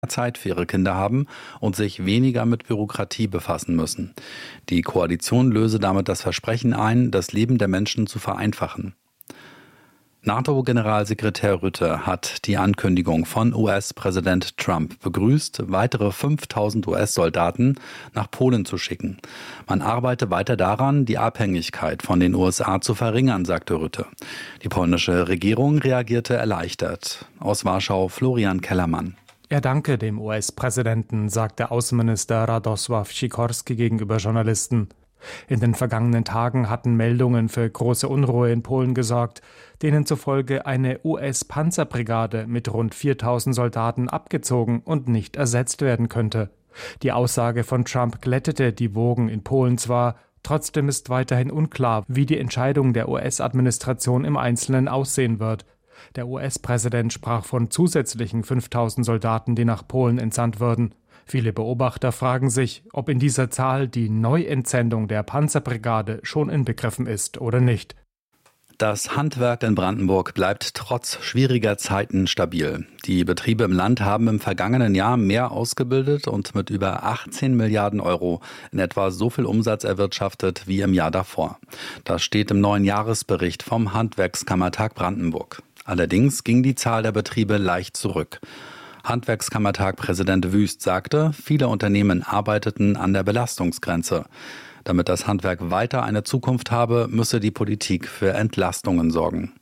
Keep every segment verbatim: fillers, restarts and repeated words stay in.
Zeit für ihre Kinder haben und sich weniger mit Bürokratie befassen müssen. Die Koalition löse damit das Versprechen ein, das Leben der Menschen zu vereinfachen. NATO-Generalsekretär Rutte hat die Ankündigung von U S-Präsident Trump begrüßt, weitere fünftausend U S-Soldaten nach Polen zu schicken. Man arbeite weiter daran, die Abhängigkeit von den U S A zu verringern, sagte Rutte. Die polnische Regierung reagierte erleichtert. Aus Warschau Florian Kellermann. Er danke dem U S-Präsidenten, sagte Außenminister Radosław Sikorski gegenüber Journalisten. In den vergangenen Tagen hatten Meldungen für große Unruhe in Polen gesorgt, denen zufolge eine U S-Panzerbrigade mit rund viertausend Soldaten abgezogen und nicht ersetzt werden könnte. Die Aussage von Trump glättete die Wogen in Polen zwar, trotzdem ist weiterhin unklar, wie die Entscheidung der U S-Administration im Einzelnen aussehen wird. Der U S-Präsident sprach von zusätzlichen fünftausend Soldaten, die nach Polen entsandt würden. Viele Beobachter fragen sich, ob in dieser Zahl die Neuentsendung der Panzerbrigade schon inbegriffen ist oder nicht. Das Handwerk in Brandenburg bleibt trotz schwieriger Zeiten stabil. Die Betriebe im Land haben im vergangenen Jahr mehr ausgebildet und mit über achtzehn Milliarden Euro in etwa so viel Umsatz erwirtschaftet wie im Jahr davor. Das steht im neuen Jahresbericht vom Handwerkskammertag Brandenburg. Allerdings ging die Zahl der Betriebe leicht zurück. Handwerkskammertag-Präsident Wüst sagte, viele Unternehmen arbeiteten an der Belastungsgrenze. Damit das Handwerk weiter eine Zukunft habe, müsse die Politik für Entlastungen sorgen.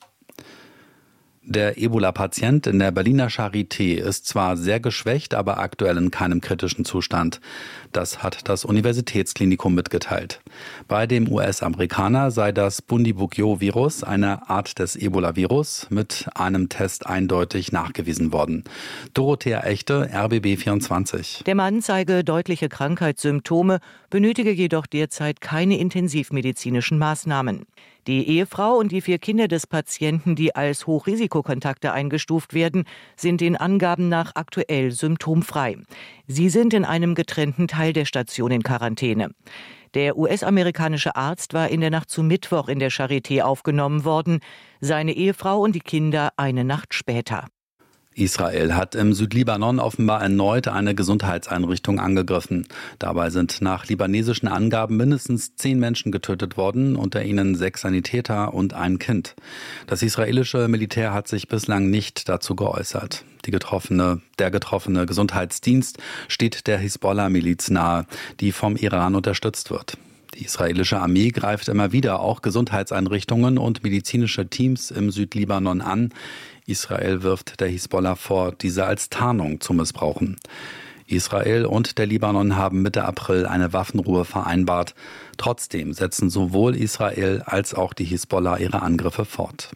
Der Ebola-Patient in der Berliner Charité ist zwar sehr geschwächt, aber aktuell in keinem kritischen Zustand. Das hat das Universitätsklinikum mitgeteilt. Bei dem U S-Amerikaner sei das Bundibugyo-Virus, eine Art des Ebola-Virus, mit einem Test eindeutig nachgewiesen worden. Dorothea Echte, R B B vierundzwanzig. Der Mann zeige deutliche Krankheitssymptome, benötige jedoch derzeit keine intensivmedizinischen Maßnahmen. Die Ehefrau und die vier Kinder des Patienten, die als Hochrisikokontakte eingestuft werden, sind den Angaben nach aktuell symptomfrei. Sie sind in einem getrennten Teil der Station in Quarantäne. Der U S-amerikanische Arzt war in der Nacht zu Mittwoch in der Charité aufgenommen worden, seine Ehefrau und die Kinder eine Nacht später. Israel hat im Südlibanon offenbar erneut eine Gesundheitseinrichtung angegriffen. Dabei sind nach libanesischen Angaben mindestens zehn Menschen getötet worden, unter ihnen sechs Sanitäter und ein Kind. Das israelische Militär hat sich bislang nicht dazu geäußert. Die getroffene, der getroffene Gesundheitsdienst steht der Hisbollah-Miliz nahe, die vom Iran unterstützt wird. Die israelische Armee greift immer wieder auch Gesundheitseinrichtungen und medizinische Teams im Südlibanon an. Israel wirft der Hisbollah vor, diese als Tarnung zu missbrauchen. Israel und der Libanon haben Mitte April eine Waffenruhe vereinbart. Trotzdem setzen sowohl Israel als auch die Hisbollah ihre Angriffe fort.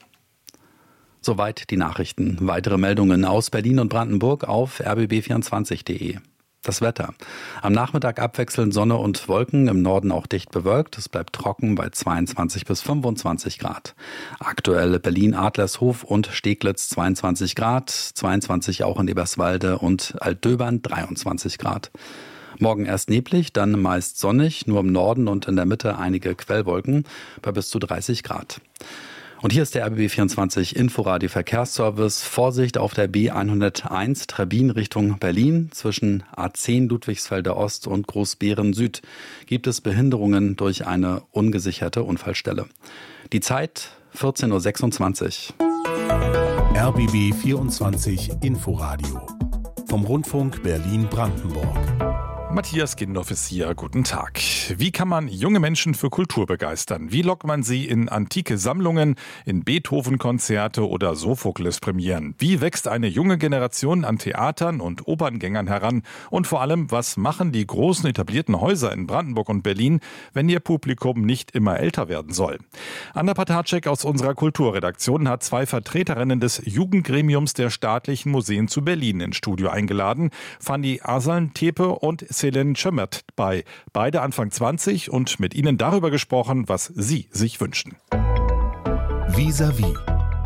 Soweit die Nachrichten. Weitere Meldungen aus Berlin und Brandenburg auf r b b vierundzwanzig punkt de. Das Wetter. Am Nachmittag abwechselnd Sonne und Wolken, im Norden auch dicht bewölkt. Es bleibt trocken bei zweiundzwanzig bis fünfundzwanzig Grad. Aktuell Berlin, Adlershof und Steglitz zweiundzwanzig Grad, zweiundzwanzig auch in Eberswalde und Altdöbern dreiundzwanzig Grad. Morgen erst neblig, dann meist sonnig, nur im Norden und in der Mitte einige Quellwolken bei bis zu dreißig Grad. Und hier ist der R B B vierundzwanzig Inforadio Verkehrsservice. Vorsicht auf der B hunderteins Trebbin Richtung Berlin. Zwischen A zehn Ludwigsfelder Ost und Großbeeren Süd gibt es Behinderungen durch eine ungesicherte Unfallstelle. Die Zeit vierzehn Uhr sechsundzwanzig. R B B vierundzwanzig Inforadio vom Rundfunk Berlin-Brandenburg. Matthias Gindorf ist hier. Guten Tag. Wie kann man junge Menschen für Kultur begeistern? Wie lockt man sie in antike Sammlungen, in Beethoven-Konzerte oder Sophokles-Premieren? Wie wächst eine junge Generation an Theatern und Operngängern heran? Und vor allem, was machen die großen etablierten Häuser in Brandenburg und Berlin, wenn ihr Publikum nicht immer älter werden soll? Anna Patacek aus unserer Kulturredaktion hat zwei Vertreterinnen des Jugendgremiums der staatlichen Museen zu Berlin ins Studio eingeladen. Fanny Asaln-Tepe und Selin Schömmert bei, beide Anfang zwanzig, und mit ihnen darüber gesprochen, was sie sich wünschen. Vis-à-vis.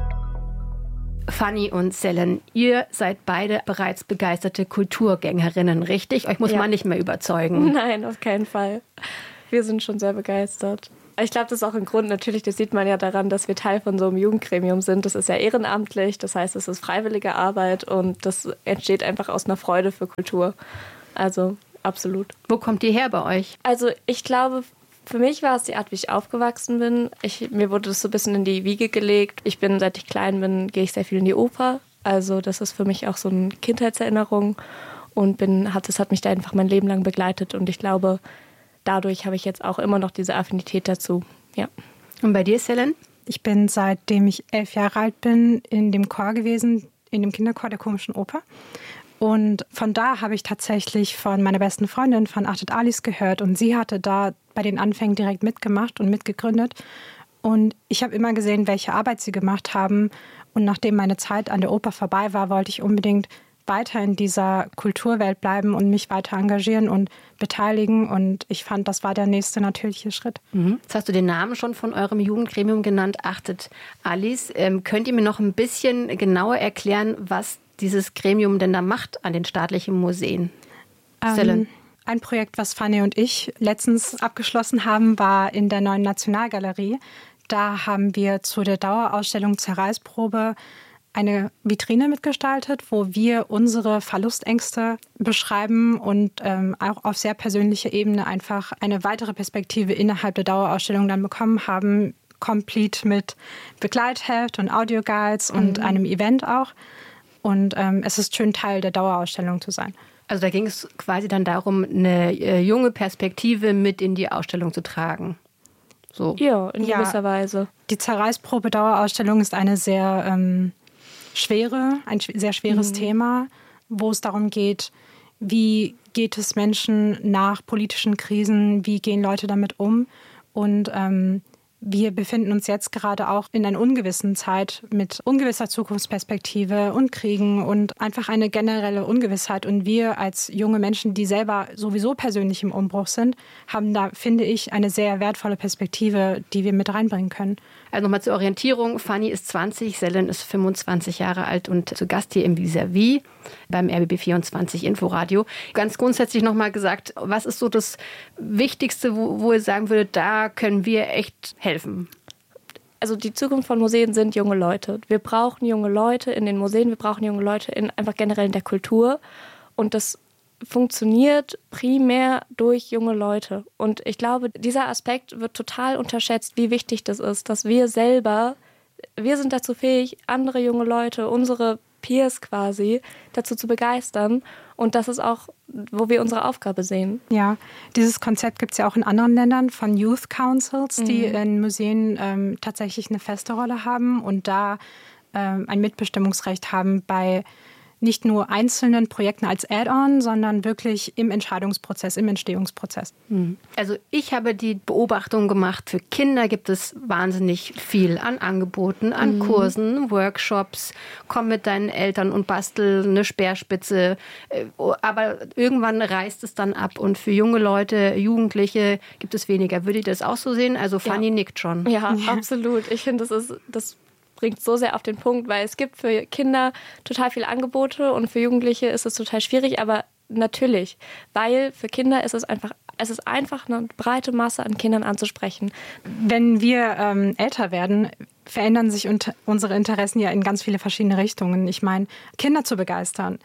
Fanny und Selin, ihr seid beide bereits begeisterte Kulturgängerinnen, richtig? Euch muss Ja. man nicht mehr überzeugen. Nein, auf keinen Fall. Wir sind schon sehr begeistert. Ich glaube, das ist auch ein Grund, natürlich, das sieht man ja daran, dass wir Teil von so einem Jugendgremium sind. Das ist ja ehrenamtlich, das heißt, es ist freiwillige Arbeit und das entsteht einfach aus einer Freude für Kultur. Also absolut. Wo kommt die her bei euch? Also ich glaube, für mich war es die Art, wie ich aufgewachsen bin. Ich, mir wurde das so ein bisschen in die Wiege gelegt. Ich bin, seit ich klein bin, gehe ich sehr viel in die Oper. Also das ist für mich auch so eine Kindheitserinnerung und bin, hat, das hat mich da einfach mein Leben lang begleitet und ich glaube, dadurch habe ich jetzt auch immer noch diese Affinität dazu. Ja. Und bei dir, Selen? Ich bin, seitdem ich elf Jahre alt bin, in dem Chor gewesen, in dem Kinderchor der Komischen Oper. Und von da habe ich tatsächlich von meiner besten Freundin, von Achtet Alice, gehört. Und sie hatte da bei den Anfängen direkt mitgemacht und mitgegründet. Und ich habe immer gesehen, welche Arbeit sie gemacht haben. Und nachdem meine Zeit an der Oper vorbei war, wollte ich unbedingt weiter in dieser Kulturwelt bleiben und mich weiter engagieren und beteiligen. Und ich fand, das war der nächste natürliche Schritt. Mhm. Jetzt hast du den Namen schon von eurem Jugendgremium genannt, Achtet Alice. Ähm, könnt ihr mir noch ein bisschen genauer erklären, was dieses Gremium denn da macht an den staatlichen Museen? Ähm, ein Projekt, was Fanny und ich letztens abgeschlossen haben, war in der neuen Nationalgalerie. Da haben wir zu der Dauerausstellung Zerreißprobe eine Vitrine mitgestaltet, wo wir unsere Verlustängste beschreiben und ähm, auch auf sehr persönlicher Ebene einfach eine weitere Perspektive innerhalb der Dauerausstellung dann bekommen haben, complete mit Begleitheft und Audioguides mhm. und einem Event auch. Und ähm, es ist schön, Teil der Dauerausstellung zu sein. Also da ging es quasi dann darum, eine äh, junge Perspektive mit in die Ausstellung zu tragen. So. Ja, in gewisser ja, Weise. Die Zerreißprobe-Dauerausstellung ist eine sehr ähm, schwere, ein sehr schweres mhm. Thema, wo es darum geht, wie geht es Menschen nach politischen Krisen, wie gehen Leute damit um. Und ähm, wir befinden uns jetzt gerade auch in einer ungewissen Zeit mit ungewisser Zukunftsperspektive und Kriegen und einfach eine generelle Ungewissheit. Und wir als junge Menschen, die selber sowieso persönlich im Umbruch sind, haben da, finde ich, eine sehr wertvolle Perspektive, die wir mit reinbringen können. Also nochmal zur Orientierung. Fanny ist zwanzig, Selen ist fünfundzwanzig Jahre alt und zu Gast hier im Vis-à-vis beim R B B vierundzwanzig Inforadio. Ganz grundsätzlich nochmal gesagt, was ist so das Wichtigste, wo, wo ihr sagen würdet, da können wir echt helfen? Also die Zukunft von Museen sind junge Leute. Wir brauchen junge Leute in den Museen, wir brauchen junge Leute in, einfach generell in der Kultur. Und das funktioniert primär durch junge Leute. Und ich glaube, dieser Aspekt wird total unterschätzt, wie wichtig das ist, dass wir selber, wir sind dazu fähig, andere junge Leute, unsere Peers quasi, dazu zu begeistern. Und das ist auch, wo wir unsere Aufgabe sehen. Ja, dieses Konzept gibt es ja auch in anderen Ländern von Youth Councils, die mhm. in Museen ähm, tatsächlich eine feste Rolle haben und da ähm, ein Mitbestimmungsrecht haben bei nicht nur einzelnen Projekten als Add-on, sondern wirklich im Entscheidungsprozess, im Entstehungsprozess. Also ich habe die Beobachtung gemacht, für Kinder gibt es wahnsinnig viel an Angeboten, an mhm. Kursen, Workshops. Komm mit deinen Eltern und bastel eine Speerspitze. Aber irgendwann reißt es dann ab und für junge Leute, Jugendliche gibt es weniger. Würde ich das auch so sehen? Also Fanny ja. nickt schon. Ja, ja, absolut. Ich finde, das ist... das bringt so sehr auf den Punkt, weil es gibt für Kinder total viele Angebote und für Jugendliche ist es total schwierig, aber natürlich, weil für Kinder ist es einfach, es ist einfach eine breite Masse an Kindern anzusprechen. Wenn wir ähm, älter werden, verändern sich unt- unsere Interessen ja in ganz viele verschiedene Richtungen. Ich meine, Kinder zu begeistern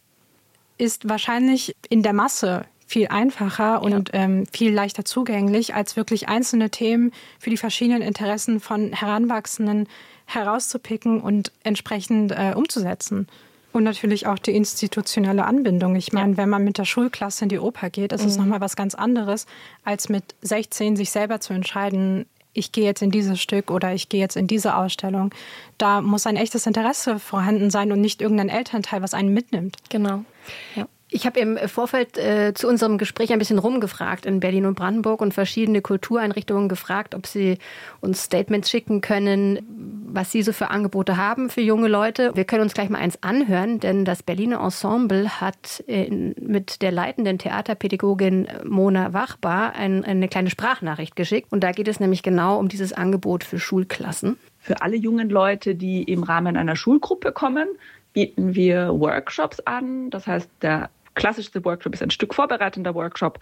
ist wahrscheinlich in der Masse viel einfacher und ja. ähm, viel leichter zugänglich, als wirklich einzelne Themen für die verschiedenen Interessen von Heranwachsenden herauszupicken und entsprechend äh, umzusetzen. Und natürlich auch die institutionelle Anbindung. Ich meine, ja. wenn man mit der Schulklasse in die Oper geht, ist mhm. es nochmal was ganz anderes, als mit sechzehn sich selber zu entscheiden, ich gehe jetzt in dieses Stück oder ich gehe jetzt in diese Ausstellung. Da muss ein echtes Interesse vorhanden sein und nicht irgendein Elternteil, was einen mitnimmt. Genau, ja. Ich habe im Vorfeld äh, zu unserem Gespräch ein bisschen rumgefragt in Berlin und Brandenburg und verschiedene Kultureinrichtungen gefragt, ob sie uns Statements schicken können, was sie so für Angebote haben für junge Leute. Wir können uns gleich mal eins anhören, denn das Berliner Ensemble hat äh, mit der leitenden Theaterpädagogin Mona Wachbar ein, eine kleine Sprachnachricht geschickt. Und da geht es nämlich genau um dieses Angebot für Schulklassen. Für alle jungen Leute, die im Rahmen einer Schulgruppe kommen, bieten wir Workshops an. Das heißt, der klassischste Workshop ist ein Stück vorbereitender Workshop,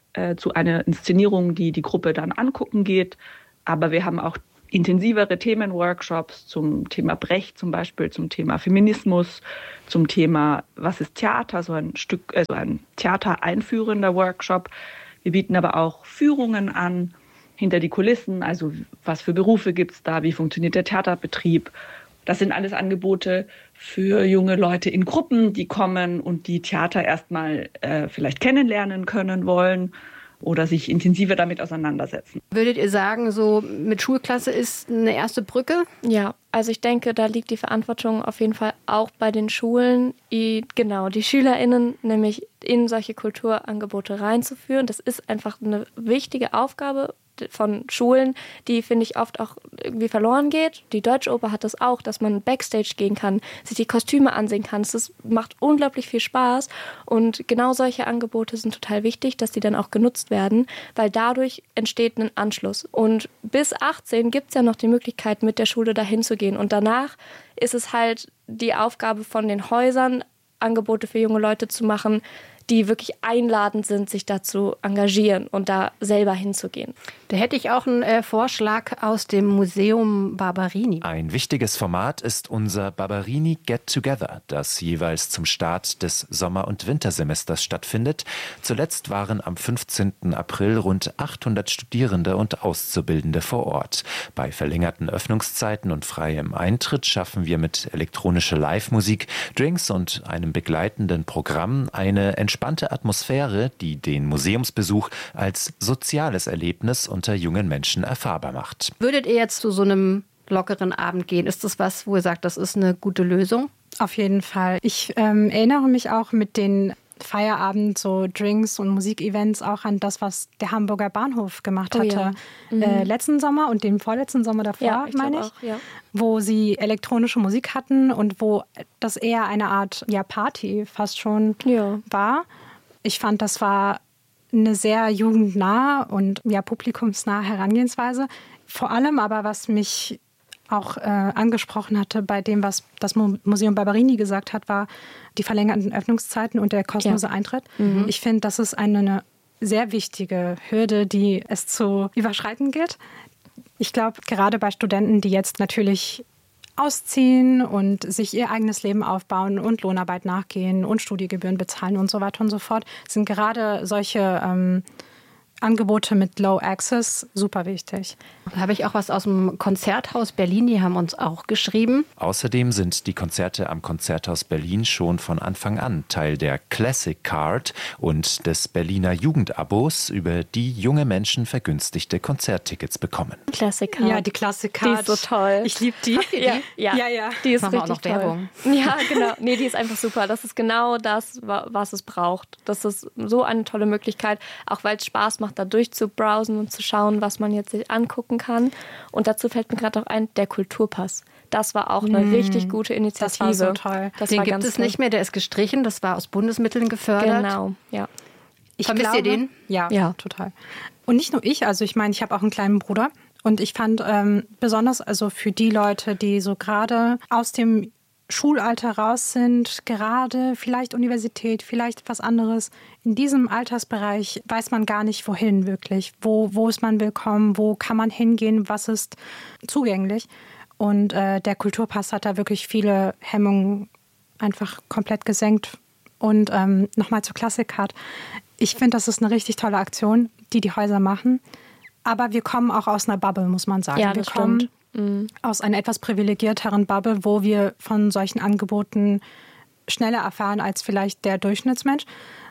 äh, zu einer Inszenierung, die die Gruppe dann angucken geht. Aber wir haben auch intensivere Themenworkshops zum Thema Brecht zum Beispiel, zum Thema Feminismus, zum Thema was ist Theater, so ein Stück, also ein theatereinführender Workshop. Wir bieten aber auch Führungen an, hinter die Kulissen, also was für Berufe gibt es da, wie funktioniert der Theaterbetrieb. Das sind alles Angebote für junge Leute in Gruppen, die kommen und die Theater erstmal äh, vielleicht kennenlernen können wollen oder sich intensiver damit auseinandersetzen. Würdet ihr sagen, so mit Schulklasse ist eine erste Brücke? Ja, also ich denke, da liegt die Verantwortung auf jeden Fall auch bei den Schulen, die, genau, die SchülerInnen nämlich in solche Kulturangebote reinzuführen. Das ist einfach eine wichtige Aufgabe von Schulen, die, finde ich, oft auch irgendwie verloren geht. Die Deutsche Oper hat das auch, dass man Backstage gehen kann, sich die Kostüme ansehen kann. Das macht unglaublich viel Spaß und genau solche Angebote sind total wichtig, dass die dann auch genutzt werden, weil dadurch entsteht ein Anschluss. Und bis achtzehn gibt es ja noch die Möglichkeit, mit der Schule dahin zu gehen und danach ist es halt die Aufgabe von den Häusern, Angebote für junge Leute zu machen, die wirklich einladend sind, sich da zu engagieren und da selber hinzugehen. Da hätte ich auch einen äh, Vorschlag aus dem Museum Barberini. Ein wichtiges Format ist unser Barberini Get Together, das jeweils zum Start des Sommer- und Wintersemesters stattfindet. Zuletzt waren am fünfzehnten April rund achthundert Studierende und Auszubildende vor Ort. Bei verlängerten Öffnungszeiten und freiem Eintritt schaffen wir mit elektronischer Live-Musik, Drinks und einem begleitenden Programm eine entspannte Atmosphäre, die den Museumsbesuch als soziales Erlebnis unter jungen Menschen erfahrbar macht. Würdet ihr jetzt zu so einem lockeren Abend gehen? Ist das was, wo ihr sagt, das ist eine gute Lösung? Auf jeden Fall. Ich ähm, erinnere mich auch mit den Feierabend, so Drinks und Musikevents auch an das, was der Hamburger Bahnhof gemacht hatte. Oh ja. mhm. äh, letzten Sommer und den vorletzten Sommer davor, ja, ich meine ich. Auch, ja. Wo sie elektronische Musik hatten und wo das eher eine Art ja, Party fast schon ja. war. Ich fand, das war eine sehr jugendnahe und ja, publikumsnahe Herangehensweise. Vor allem aber, was mich auch äh, angesprochen hatte bei dem, was das Museum Barberini gesagt hat, war die verlängerten Öffnungszeiten und der kostenlose ja. Eintritt. Mhm. Ich finde, das ist eine, eine sehr wichtige Hürde, die es zu überschreiten gilt. Ich glaube, gerade bei Studenten, die jetzt natürlich ausziehen und sich ihr eigenes Leben aufbauen und Lohnarbeit nachgehen und Studiegebühren bezahlen und so weiter und so fort, sind gerade solche ähm, Angebote mit Low Access super wichtig. Da habe ich auch was aus dem Konzerthaus Berlin, die haben uns auch geschrieben. Außerdem sind die Konzerte am Konzerthaus Berlin schon von Anfang an Teil der Classic Card und des Berliner Jugendabos, über die junge Menschen vergünstigte Konzerttickets bekommen. Classic Card. Ja, die Classic Card. Die ist so toll. Ich liebe die. die? Ja, ja, ja, ja. Die ist Machen richtig wir auch noch toll. Werbung. Ja, genau. Nee, die ist einfach super. Das ist genau das, was es braucht. Das ist so eine tolle Möglichkeit, auch weil es Spaß macht, da durchzubrowsen und zu schauen, was man jetzt sich angucken kann. Und dazu fällt mir gerade auch ein, der Kulturpass. Das war auch eine mmh, richtig gute Initiative. Das war so toll. Das Den war gibt ganz es toll. nicht mehr, der ist gestrichen. Das war aus Bundesmitteln gefördert. Genau, ja. Ich Vermisst glaube, ihr den? Ja, ja, total. Und nicht nur ich, also ich meine, ich habe auch einen kleinen Bruder. Und ich fand ähm, besonders also für die Leute, die so gerade aus dem Schulalter raus sind, gerade vielleicht Universität, vielleicht was anderes. In diesem Altersbereich weiß man gar nicht, wohin wirklich. Wo, wo ist man willkommen, wo kann man hingehen, was ist zugänglich. Und äh, der Kulturpass hat da wirklich viele Hemmungen einfach komplett gesenkt. Und ähm, nochmal zur Classic Card. Ich finde, das ist eine richtig tolle Aktion, die die Häuser machen. Aber wir kommen auch aus einer Bubble, muss man sagen. Ja, wir das kommen stimmt. Mhm. aus einer etwas privilegierteren Bubble, wo wir von solchen Angeboten schneller erfahren als vielleicht der Durchschnittsmensch.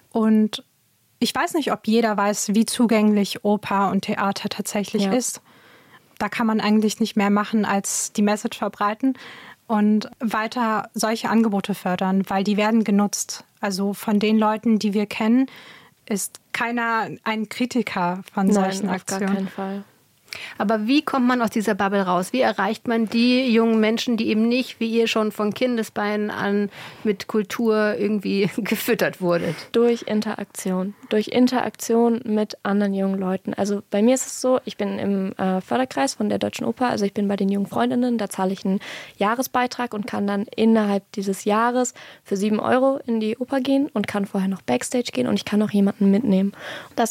Und ich weiß nicht, ob jeder weiß, wie zugänglich Oper und Theater tatsächlich ja. ist. Da kann man eigentlich nicht mehr machen, als die Message verbreiten und weiter solche Angebote fördern, weil die werden genutzt. Also von den Leuten, die wir kennen, ist keiner ein Kritiker von Nein, solchen auf Aktionen. Gar keinen Fall. Aber wie kommt man aus dieser Bubble raus? Wie erreicht man die jungen Menschen, die eben nicht, wie ihr schon von Kindesbeinen an, mit Kultur irgendwie gefüttert wurdet? Durch Interaktion. Durch Interaktion mit anderen jungen Leuten. Also bei mir ist es so, ich bin im äh, Förderkreis von der Deutschen Oper, also ich bin bei den jungen Freundinnen, da zahle ich einen Jahresbeitrag und kann dann innerhalb dieses Jahres für sieben Euro in die Oper gehen und kann vorher noch Backstage gehen und ich kann auch jemanden mitnehmen. Das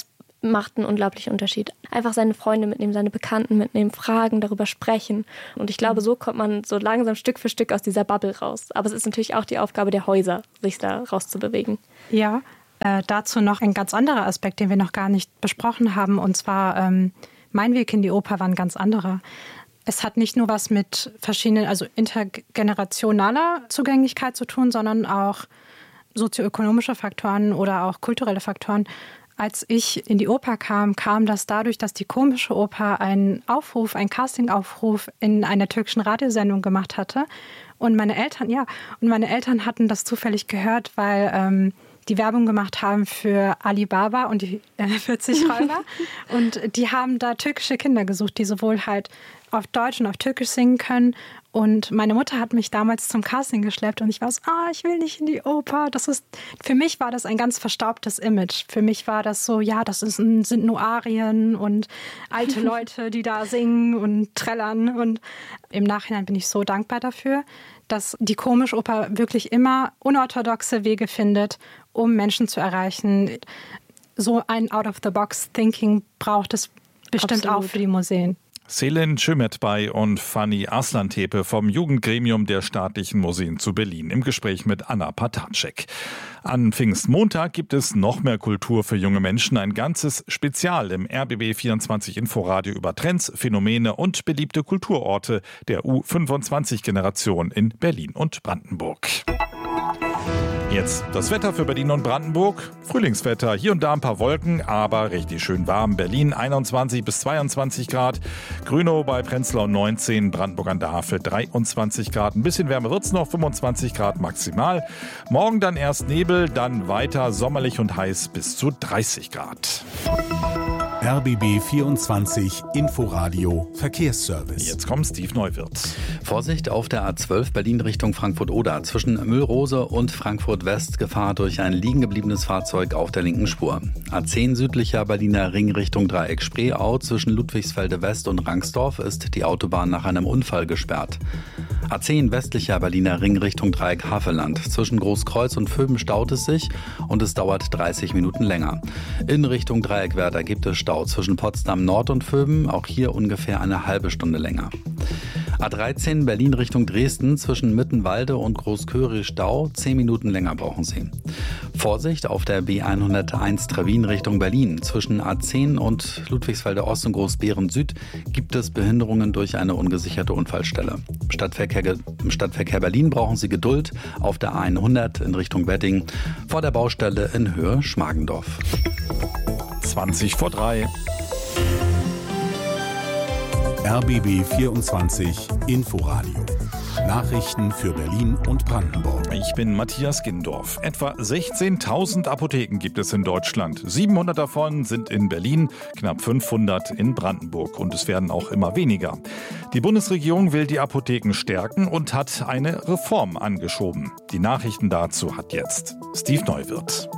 macht einen unglaublichen Unterschied. Einfach seine Freunde mitnehmen, seine Bekannten mitnehmen, fragen, darüber sprechen. Und ich glaube, so kommt man so langsam Stück für Stück aus dieser Bubble raus. Aber es ist natürlich auch die Aufgabe der Häuser, sich da rauszubewegen. Ja, äh, dazu noch ein ganz anderer Aspekt, den wir noch gar nicht besprochen haben. Und zwar, ähm, mein Weg in die Oper war ein ganz anderer. Es hat nicht nur was mit verschiedenen, also intergenerationaler Zugänglichkeit zu tun, sondern auch sozioökonomische Faktoren oder auch kulturelle Faktoren. Als ich in die Oper kam, kam das dadurch, dass die Komische Oper einen Aufruf, einen Castingaufruf in einer türkischen Radiosendung gemacht hatte. Und meine Eltern, ja, und meine Eltern hatten das zufällig gehört, weil ähm, die Werbung gemacht haben für Alibaba und die äh, vierzig Räuber. Und die haben da türkische Kinder gesucht, die sowohl halt auf Deutsch und auf Türkisch singen können. Und meine Mutter hat mich damals zum Casting geschleppt und ich war so, ah, ich will nicht in die Oper. Das ist, für mich war das ein ganz verstaubtes Image. Für mich war das so, ja, das ist ein, sind nur Arien und alte Leute, die da singen und trällern. Und im Nachhinein bin ich so dankbar dafür, dass die Komischoper wirklich immer unorthodoxe Wege findet, um Menschen zu erreichen. So ein Out-of-the-Box-Thinking braucht es bestimmt Absolut. Auch für die Museen. Selin Schömetbay und Fanny Arslantepe vom Jugendgremium der Staatlichen Museen zu Berlin im Gespräch mit Anna Patacek. An Pfingstmontag gibt es noch mehr Kultur für junge Menschen. Ein ganzes Spezial im R B B vierundzwanzig Inforadio über Trends, Phänomene und beliebte Kulturorte der U fünfundzwanzig-Generation in Berlin und Brandenburg. Jetzt das Wetter für Berlin und Brandenburg. Frühlingswetter, hier und da ein paar Wolken, aber richtig schön warm. Berlin einundzwanzig bis zweiundzwanzig Grad, Grünow bei Prenzlau neunzehn, Brandenburg an der Havel dreiundzwanzig Grad. Ein bisschen wärmer wird's noch, fünfundzwanzig Grad maximal. Morgen dann erst Nebel, dann weiter sommerlich und heiß bis zu dreißig Grad. R B B vierundzwanzig Inforadio Verkehrsservice. Jetzt kommt Steve Neuwirth. Vorsicht auf der A zwölf Berlin Richtung Frankfurt-Oder. Zwischen Müllrose und Frankfurt-West Gefahr durch ein liegen gebliebenes Fahrzeug auf der linken Spur. A zehn südlicher Berliner Ring Richtung Dreieck Spreeau. Zwischen Ludwigsfelde West und Rangsdorf ist die Autobahn nach einem Unfall gesperrt. A zehn westlicher Berliner Ring Richtung Dreieck Havelland. Zwischen Großkreuz und Vöben staut es sich und es dauert dreißig Minuten länger. In Richtung Dreieckwerder gibt es Stau zwischen Potsdam Nord und Vöben, auch hier ungefähr eine halbe Stunde länger. A dreizehn Berlin Richtung Dresden, zwischen Mittenwalde und Großköri Stau, zehn Minuten länger brauchen Sie. Vorsicht auf der B hunderteins Trevin Richtung Berlin. Zwischen A zehn und Ludwigsfelde Ost und Großbeeren Süd gibt es Behinderungen durch eine ungesicherte Unfallstelle. Im Stadtverkehr, im Stadtverkehr Berlin brauchen Sie Geduld auf der A hundert in Richtung Wedding vor der Baustelle in Höhe Schmargendorf. zwanzig vor drei. R B B vierundzwanzig Inforadio. Nachrichten für Berlin und Brandenburg. Ich bin Matthias Gindorf. Etwa sechzehntausend Apotheken gibt es in Deutschland. siebenhundert davon sind in Berlin, knapp fünfhundert in Brandenburg. Und es werden auch immer weniger. Die Bundesregierung will die Apotheken stärken und hat eine Reform angeschoben. Die Nachrichten dazu hat jetzt Steve Neuwirth.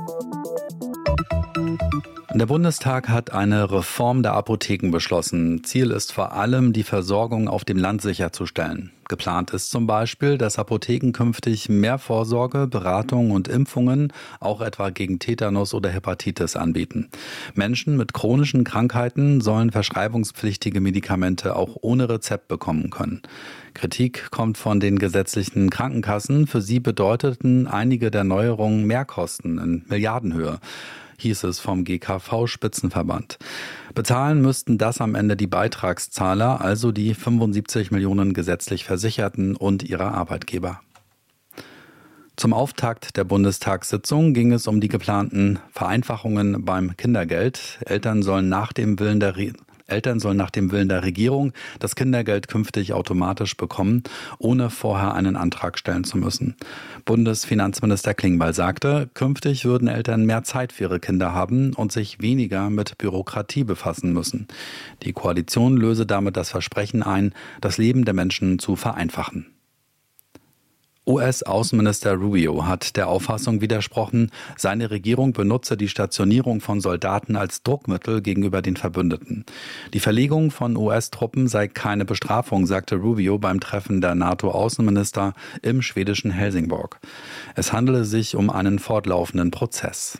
Der Bundestag hat eine Reform der Apotheken beschlossen. Ziel ist vor allem, die Versorgung auf dem Land sicherzustellen. Geplant ist zum Beispiel, dass Apotheken künftig mehr Vorsorge, Beratung und Impfungen, auch etwa gegen Tetanus oder Hepatitis, anbieten. Menschen mit chronischen Krankheiten sollen verschreibungspflichtige Medikamente auch ohne Rezept bekommen können. Kritik kommt von den gesetzlichen Krankenkassen. Für sie bedeuteten einige der Neuerungen Mehrkosten in Milliardenhöhe, hieß es vom G K V-Spitzenverband. Bezahlen müssten das am Ende die Beitragszahler, also die fünfundsiebzig Millionen gesetzlich Versicherten und ihre Arbeitgeber. Zum Auftakt der Bundestagssitzung ging es um die geplanten Vereinfachungen beim Kindergeld. Eltern sollen nach dem Willen der Re- Eltern sollen nach dem Willen der Regierung das Kindergeld künftig automatisch bekommen, ohne vorher einen Antrag stellen zu müssen. Bundesfinanzminister Klingbeil sagte, künftig würden Eltern mehr Zeit für ihre Kinder haben und sich weniger mit Bürokratie befassen müssen. Die Koalition löse damit das Versprechen ein, das Leben der Menschen zu vereinfachen. U S-Außenminister Rubio hat der Auffassung widersprochen, seine Regierung benutze die Stationierung von Soldaten als Druckmittel gegenüber den Verbündeten. Die Verlegung von U S-Truppen sei keine Bestrafung, sagte Rubio beim Treffen der NATO-Außenminister im schwedischen Helsingborg. Es handele sich um einen fortlaufenden Prozess.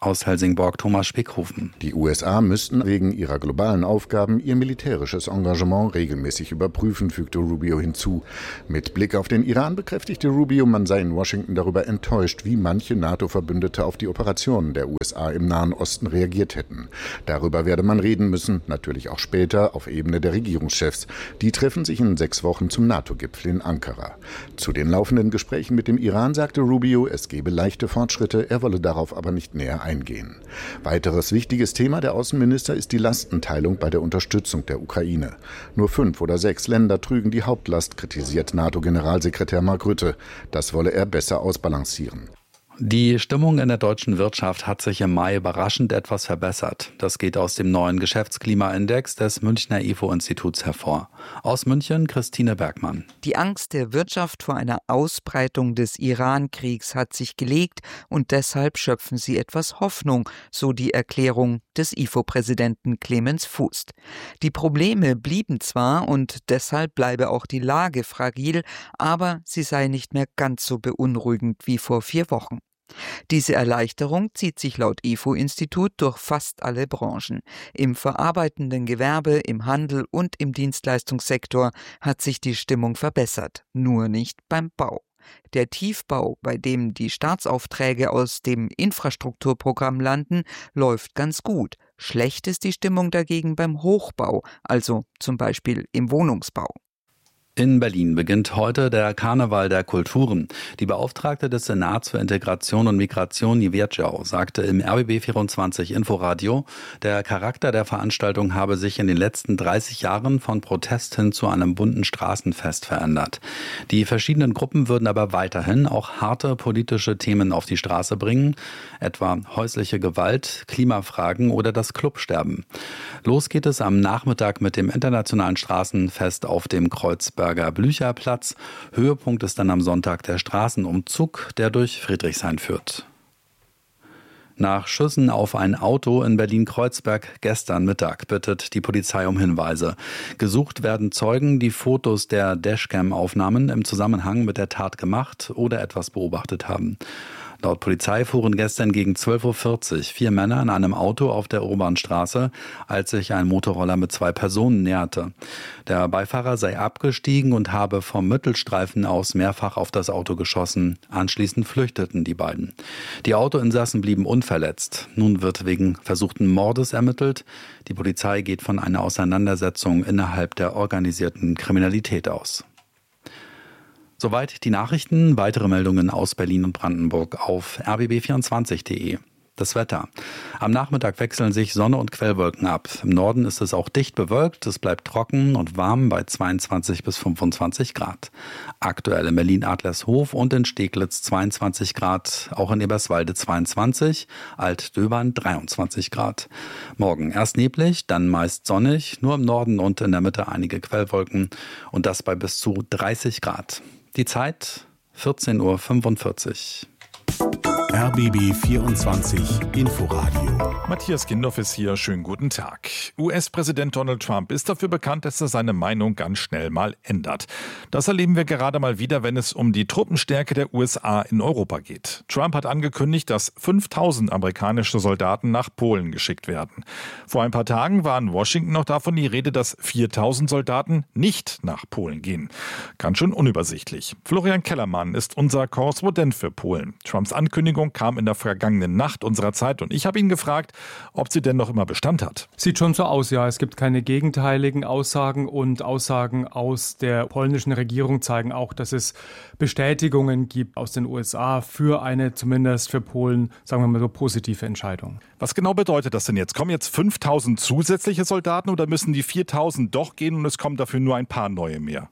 Aus Helsingborg Thomas Spickhofen. Die U S A müssten wegen ihrer globalen Aufgaben ihr militärisches Engagement regelmäßig überprüfen, fügte Rubio hinzu. Mit Blick auf den Iran bekräftigte Rubio, man sei in Washington darüber enttäuscht, wie manche NATO-Verbündete auf die Operationen der U S A im Nahen Osten reagiert hätten. Darüber werde man reden müssen, natürlich auch später auf Ebene der Regierungschefs. Die treffen sich in sechs Wochen zum NATO-Gipfel in Ankara. Zu den laufenden Gesprächen mit dem Iran sagte Rubio, es gebe leichte Fortschritte, er wolle darauf aber nicht näher eingehen. Eingehen. Weiteres wichtiges Thema der Außenminister ist die Lastenteilung bei der Unterstützung der Ukraine. Nur fünf oder sechs Länder trügen die Hauptlast, kritisiert NATO-Generalsekretär Mark Rutte. Das wolle er besser ausbalancieren. Die Stimmung in der deutschen Wirtschaft hat sich im Mai überraschend etwas verbessert. Das geht aus dem neuen Geschäftsklimaindex des Münchner I F O-Instituts hervor. Aus München Christine Bergmann. Die Angst der Wirtschaft vor einer Ausbreitung des Iran-Kriegs hat sich gelegt und deshalb schöpfen sie etwas Hoffnung, so die Erklärung des I F O-Präsidenten Clemens Fußt. Die Probleme blieben zwar und deshalb bleibe auch die Lage fragil, aber sie sei nicht mehr ganz so beunruhigend wie vor vier Wochen. Diese Erleichterung zieht sich laut I F O-Institut durch fast alle Branchen. Im verarbeitenden Gewerbe, im Handel und im Dienstleistungssektor hat sich die Stimmung verbessert, nur nicht beim Bau. Der Tiefbau, bei dem die Staatsaufträge aus dem Infrastrukturprogramm landen, läuft ganz gut. Schlecht ist die Stimmung dagegen beim Hochbau, also zum Beispiel im Wohnungsbau. In Berlin beginnt heute der Karneval der Kulturen. Die Beauftragte des Senats für Integration und Migration, Niewierczau, sagte im R B B vierundzwanzig Inforadio, der Charakter der Veranstaltung habe sich in den letzten dreißig Jahren von Protest hin zu einem bunten Straßenfest verändert. Die verschiedenen Gruppen würden aber weiterhin auch harte politische Themen auf die Straße bringen, etwa häusliche Gewalt, Klimafragen oder das Clubsterben. Los geht es am Nachmittag mit dem internationalen Straßenfest auf dem Kreuzberg Blücherplatz. Höhepunkt ist dann am Sonntag der Straßenumzug, der durch Friedrichshain führt. Nach Schüssen auf ein Auto in Berlin-Kreuzberg gestern Mittag bittet die Polizei um Hinweise. Gesucht werden Zeugen, die Fotos der Dashcam-Aufnahmen im Zusammenhang mit der Tat gemacht oder etwas beobachtet haben. Laut Polizei fuhren gestern gegen zwölf Uhr vierzig vier Männer in einem Auto auf der Urbanstraße, als sich ein Motorroller mit zwei Personen näherte. Der Beifahrer sei abgestiegen und habe vom Mittelstreifen aus mehrfach auf das Auto geschossen. Anschließend flüchteten die beiden. Die Autoinsassen blieben unverletzt. Nun wird wegen versuchten Mordes ermittelt. Die Polizei geht von einer Auseinandersetzung innerhalb der organisierten Kriminalität aus. Soweit die Nachrichten. Weitere Meldungen aus Berlin und Brandenburg auf r b b vierundzwanzig punkt de. Das Wetter. Am Nachmittag wechseln sich Sonne und Quellwolken ab. Im Norden ist es auch dicht bewölkt. Es bleibt trocken und warm bei zweiundzwanzig bis fünfundzwanzig Grad. Aktuell in Berlin-Adlershof und in Steglitz zweiundzwanzig Grad. Auch in Eberswalde zweiundzwanzig. Altdöbern dreiundzwanzig Grad. Morgen erst neblig, dann meist sonnig. Nur im Norden und in der Mitte einige Quellwolken. Und das bei bis zu dreißig Grad. Die Zeit vierzehn Uhr fünfundvierzig. R B B vierundzwanzig Inforadio. Matthias Kindorf ist hier. Schönen guten Tag. U S-Präsident Donald Trump ist dafür bekannt, dass er seine Meinung ganz schnell mal ändert. Das erleben wir gerade mal wieder, wenn es um die Truppenstärke der U S A in Europa geht. Trump hat angekündigt, dass fünftausend amerikanische Soldaten nach Polen geschickt werden. Vor ein paar Tagen war in Washington noch davon die Rede, dass viertausend Soldaten nicht nach Polen gehen. Ganz schön unübersichtlich. Florian Kellermann ist unser Korrespondent für Polen. Trumps Ankündigung kam in der vergangenen Nacht unserer Zeit und ich habe ihn gefragt, ob sie denn noch immer Bestand hat. Sieht schon so aus, ja. Es gibt keine gegenteiligen Aussagen und Aussagen aus der polnischen Regierung zeigen auch, dass es Bestätigungen gibt aus den U S A für eine zumindest für Polen, sagen wir mal so, positive Entscheidung. Was genau bedeutet das denn jetzt? Kommen jetzt fünftausend zusätzliche Soldaten oder müssen die viertausend doch gehen und es kommen dafür nur ein paar neue mehr?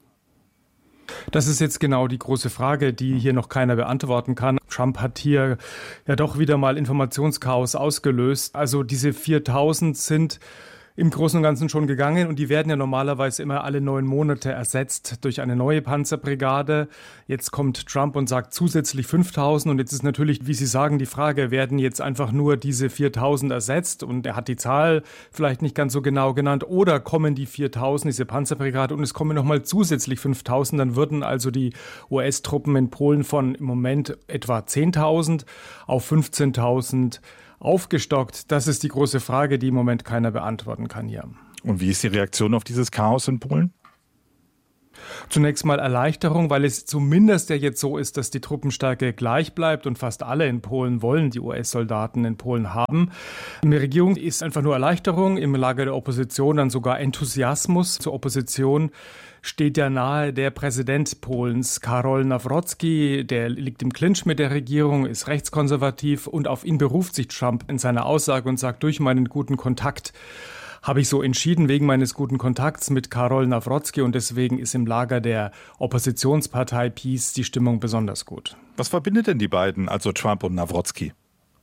Das ist jetzt genau die große Frage, die hier noch keiner beantworten kann. Trump hat hier ja doch wieder mal Informationschaos ausgelöst. Also diese viertausend sind im Großen und Ganzen schon gegangen und die werden ja normalerweise immer alle neun Monate ersetzt durch eine neue Panzerbrigade. Jetzt kommt Trump und sagt zusätzlich fünftausend und jetzt ist natürlich, wie Sie sagen, die Frage, werden jetzt einfach nur diese viertausend ersetzt und er hat die Zahl vielleicht nicht ganz so genau genannt oder kommen die viertausend, diese Panzerbrigade und es kommen nochmal zusätzlich fünftausend, dann würden also die U S-Truppen in Polen von im Moment etwa zehntausend auf fünfzehntausend aufgestockt? Das ist die große Frage, die im Moment keiner beantworten kann hier. Und wie ist die Reaktion auf dieses Chaos in Polen? Zunächst mal Erleichterung, weil es zumindest ja jetzt so ist, dass die Truppenstärke gleich bleibt und fast alle in Polen wollen die U S-Soldaten in Polen haben. In der Regierung ist einfach nur Erleichterung, im Lager der Opposition dann sogar Enthusiasmus. Zur Opposition steht ja nahe der Präsident Polens, Karol Nawrocki, der liegt im Clinch mit der Regierung, ist rechtskonservativ und auf ihn beruft sich Trump in seiner Aussage und sagt, durch meinen guten Kontakt habe ich so entschieden, wegen meines guten Kontakts mit Karol Nawrocki, und deswegen ist im Lager der Oppositionspartei PiS die Stimmung besonders gut. Was verbindet denn die beiden, also Trump und Nawrocki?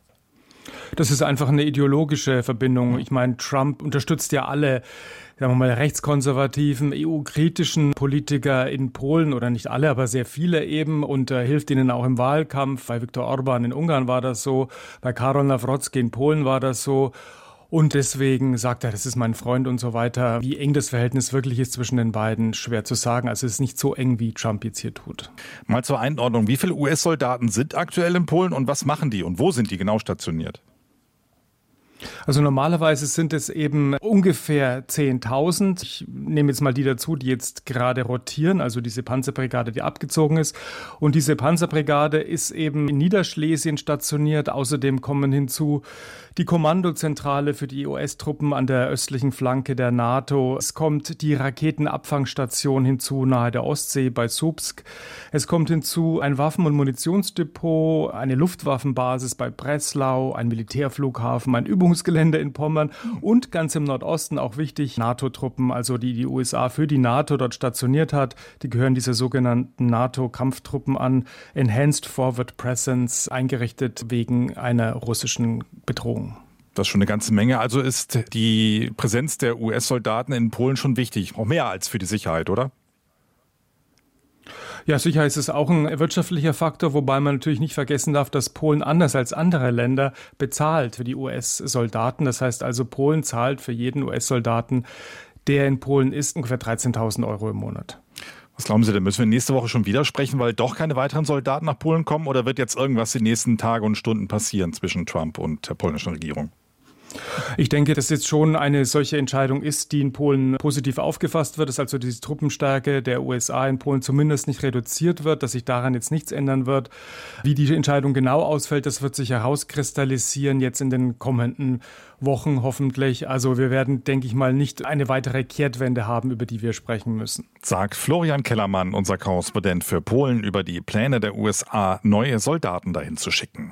Das ist einfach eine ideologische Verbindung. Ich meine, Trump unterstützt ja alle, sagen wir mal, rechtskonservativen, E U-kritischen Politiker in Polen, oder nicht alle, aber sehr viele eben, und äh, hilft ihnen auch im Wahlkampf. Bei Viktor Orban in Ungarn war das so, bei Karol Nawrocki in Polen war das so. Und deswegen sagt er, das ist mein Freund und so weiter. Wie eng das Verhältnis wirklich ist zwischen den beiden, schwer zu sagen. Also es ist nicht so eng, wie Trump jetzt hier tut. Mal zur Einordnung. Wie viele U S-Soldaten sind aktuell in Polen und was machen die und wo sind die genau stationiert? Also normalerweise sind es eben ungefähr zehntausend. Ich nehme jetzt mal die dazu, die jetzt gerade rotieren, also diese Panzerbrigade, die abgezogen ist. Und diese Panzerbrigade ist eben in Niederschlesien stationiert. Außerdem kommen hinzu die Kommandozentrale für die U S-Truppen an der östlichen Flanke der NATO. Es kommt die Raketenabfangstation hinzu nahe der Ostsee bei Słupsk. Es kommt hinzu ein Waffen- und Munitionsdepot, eine Luftwaffenbasis bei Breslau, ein Militärflughafen, ein Übungsgelände in Pommern und ganz im Nordosten auch wichtig NATO-Truppen, also die die U S A für die NATO dort stationiert hat. Die gehören dieser sogenannten NATO-Kampftruppen an, Enhanced Forward Presence, eingerichtet wegen einer russischen Bedrohung. Das ist schon eine ganze Menge. Also ist die Präsenz der U S-Soldaten in Polen schon wichtig, auch mehr als für die Sicherheit, oder? Ja, sicher ist es auch ein wirtschaftlicher Faktor, wobei man natürlich nicht vergessen darf, dass Polen anders als andere Länder bezahlt für die U S-Soldaten. Das heißt also, Polen zahlt für jeden U S-Soldaten, der in Polen ist, ungefähr dreizehntausend Euro im Monat. Was glauben Sie denn, müssen wir nächste Woche schon wieder sprechen, weil doch keine weiteren Soldaten nach Polen kommen, oder wird jetzt irgendwas die nächsten Tage und Stunden passieren zwischen Trump und der polnischen Regierung? Ich denke, dass jetzt schon eine solche Entscheidung ist, die in Polen positiv aufgefasst wird, dass also diese Truppenstärke der U S A in Polen zumindest nicht reduziert wird, dass sich daran jetzt nichts ändern wird. Wie die Entscheidung genau ausfällt, das wird sich herauskristallisieren jetzt in den kommenden Wochen hoffentlich. Also wir werden, denke ich mal, nicht eine weitere Kehrtwende haben, über die wir sprechen müssen. Sagt Florian Kellermann, unser Korrespondent für Polen, über die Pläne der U S A, neue Soldaten dahin zu schicken.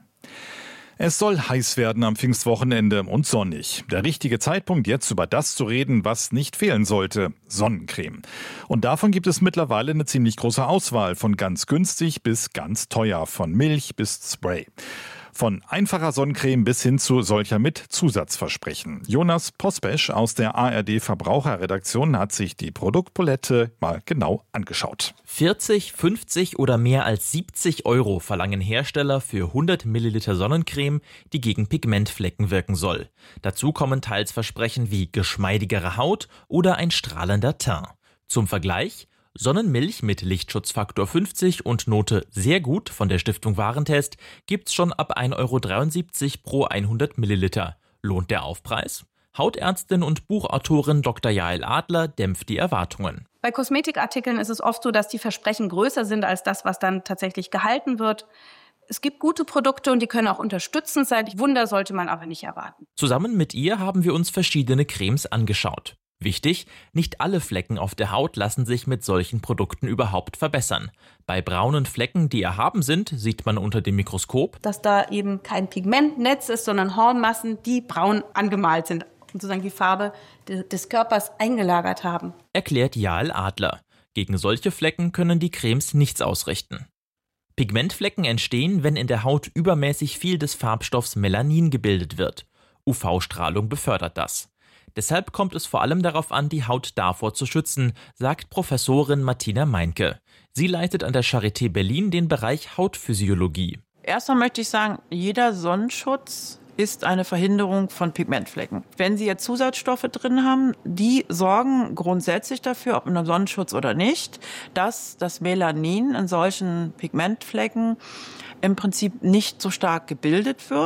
Es soll heiß werden am Pfingstwochenende und sonnig. Der richtige Zeitpunkt, jetzt über das zu reden, was nicht fehlen sollte: Sonnencreme. Und davon gibt es mittlerweile eine ziemlich große Auswahl, von ganz günstig bis ganz teuer, von Milch bis Spray. Von einfacher Sonnencreme bis hin zu solcher mit Zusatzversprechen. Jonas Pospesch aus der A R D-Verbraucherredaktion hat sich die Produktpalette mal genau angeschaut. vierzig, fünfzig oder mehr als siebzig Euro verlangen Hersteller für hundert Milliliter Sonnencreme, die gegen Pigmentflecken wirken soll. Dazu kommen teils Versprechen wie geschmeidigere Haut oder ein strahlender Teint. Zum Vergleich: Sonnenmilch mit Lichtschutzfaktor fünfzig und Note sehr gut von der Stiftung Warentest gibt's schon ab ein Euro dreiundsiebzig pro hundert Milliliter. Lohnt der Aufpreis? Hautärztin und Buchautorin Doktor Jael Adler dämpft die Erwartungen. Bei Kosmetikartikeln ist es oft so, dass die Versprechen größer sind als das, was dann tatsächlich gehalten wird. Es gibt gute Produkte und die können auch unterstützend sein. Wunder sollte man aber nicht erwarten. Zusammen mit ihr haben wir uns verschiedene Cremes angeschaut. Wichtig: Nicht alle Flecken auf der Haut lassen sich mit solchen Produkten überhaupt verbessern. Bei braunen Flecken, die erhaben sind, sieht man unter dem Mikroskop, dass da eben kein Pigmentnetz ist, sondern Hornmassen, die braun angemalt sind und sozusagen die Farbe des Körpers eingelagert haben. Erklärt Jael Adler. Gegen solche Flecken können die Cremes nichts ausrichten. Pigmentflecken entstehen, wenn in der Haut übermäßig viel des Farbstoffs Melanin gebildet wird. U V-Strahlung befördert das. Deshalb kommt es vor allem darauf an, die Haut davor zu schützen, sagt Professorin Martina Meinke. Sie leitet an der Charité Berlin den Bereich Hautphysiologie. Erstmal möchte ich sagen, jeder Sonnenschutz ist eine Verhinderung von Pigmentflecken. Wenn Sie jetzt Zusatzstoffe drin haben, die sorgen grundsätzlich dafür, ob in einem Sonnenschutz oder nicht, dass das Melanin in solchen Pigmentflecken im Prinzip nicht so stark gebildet wird.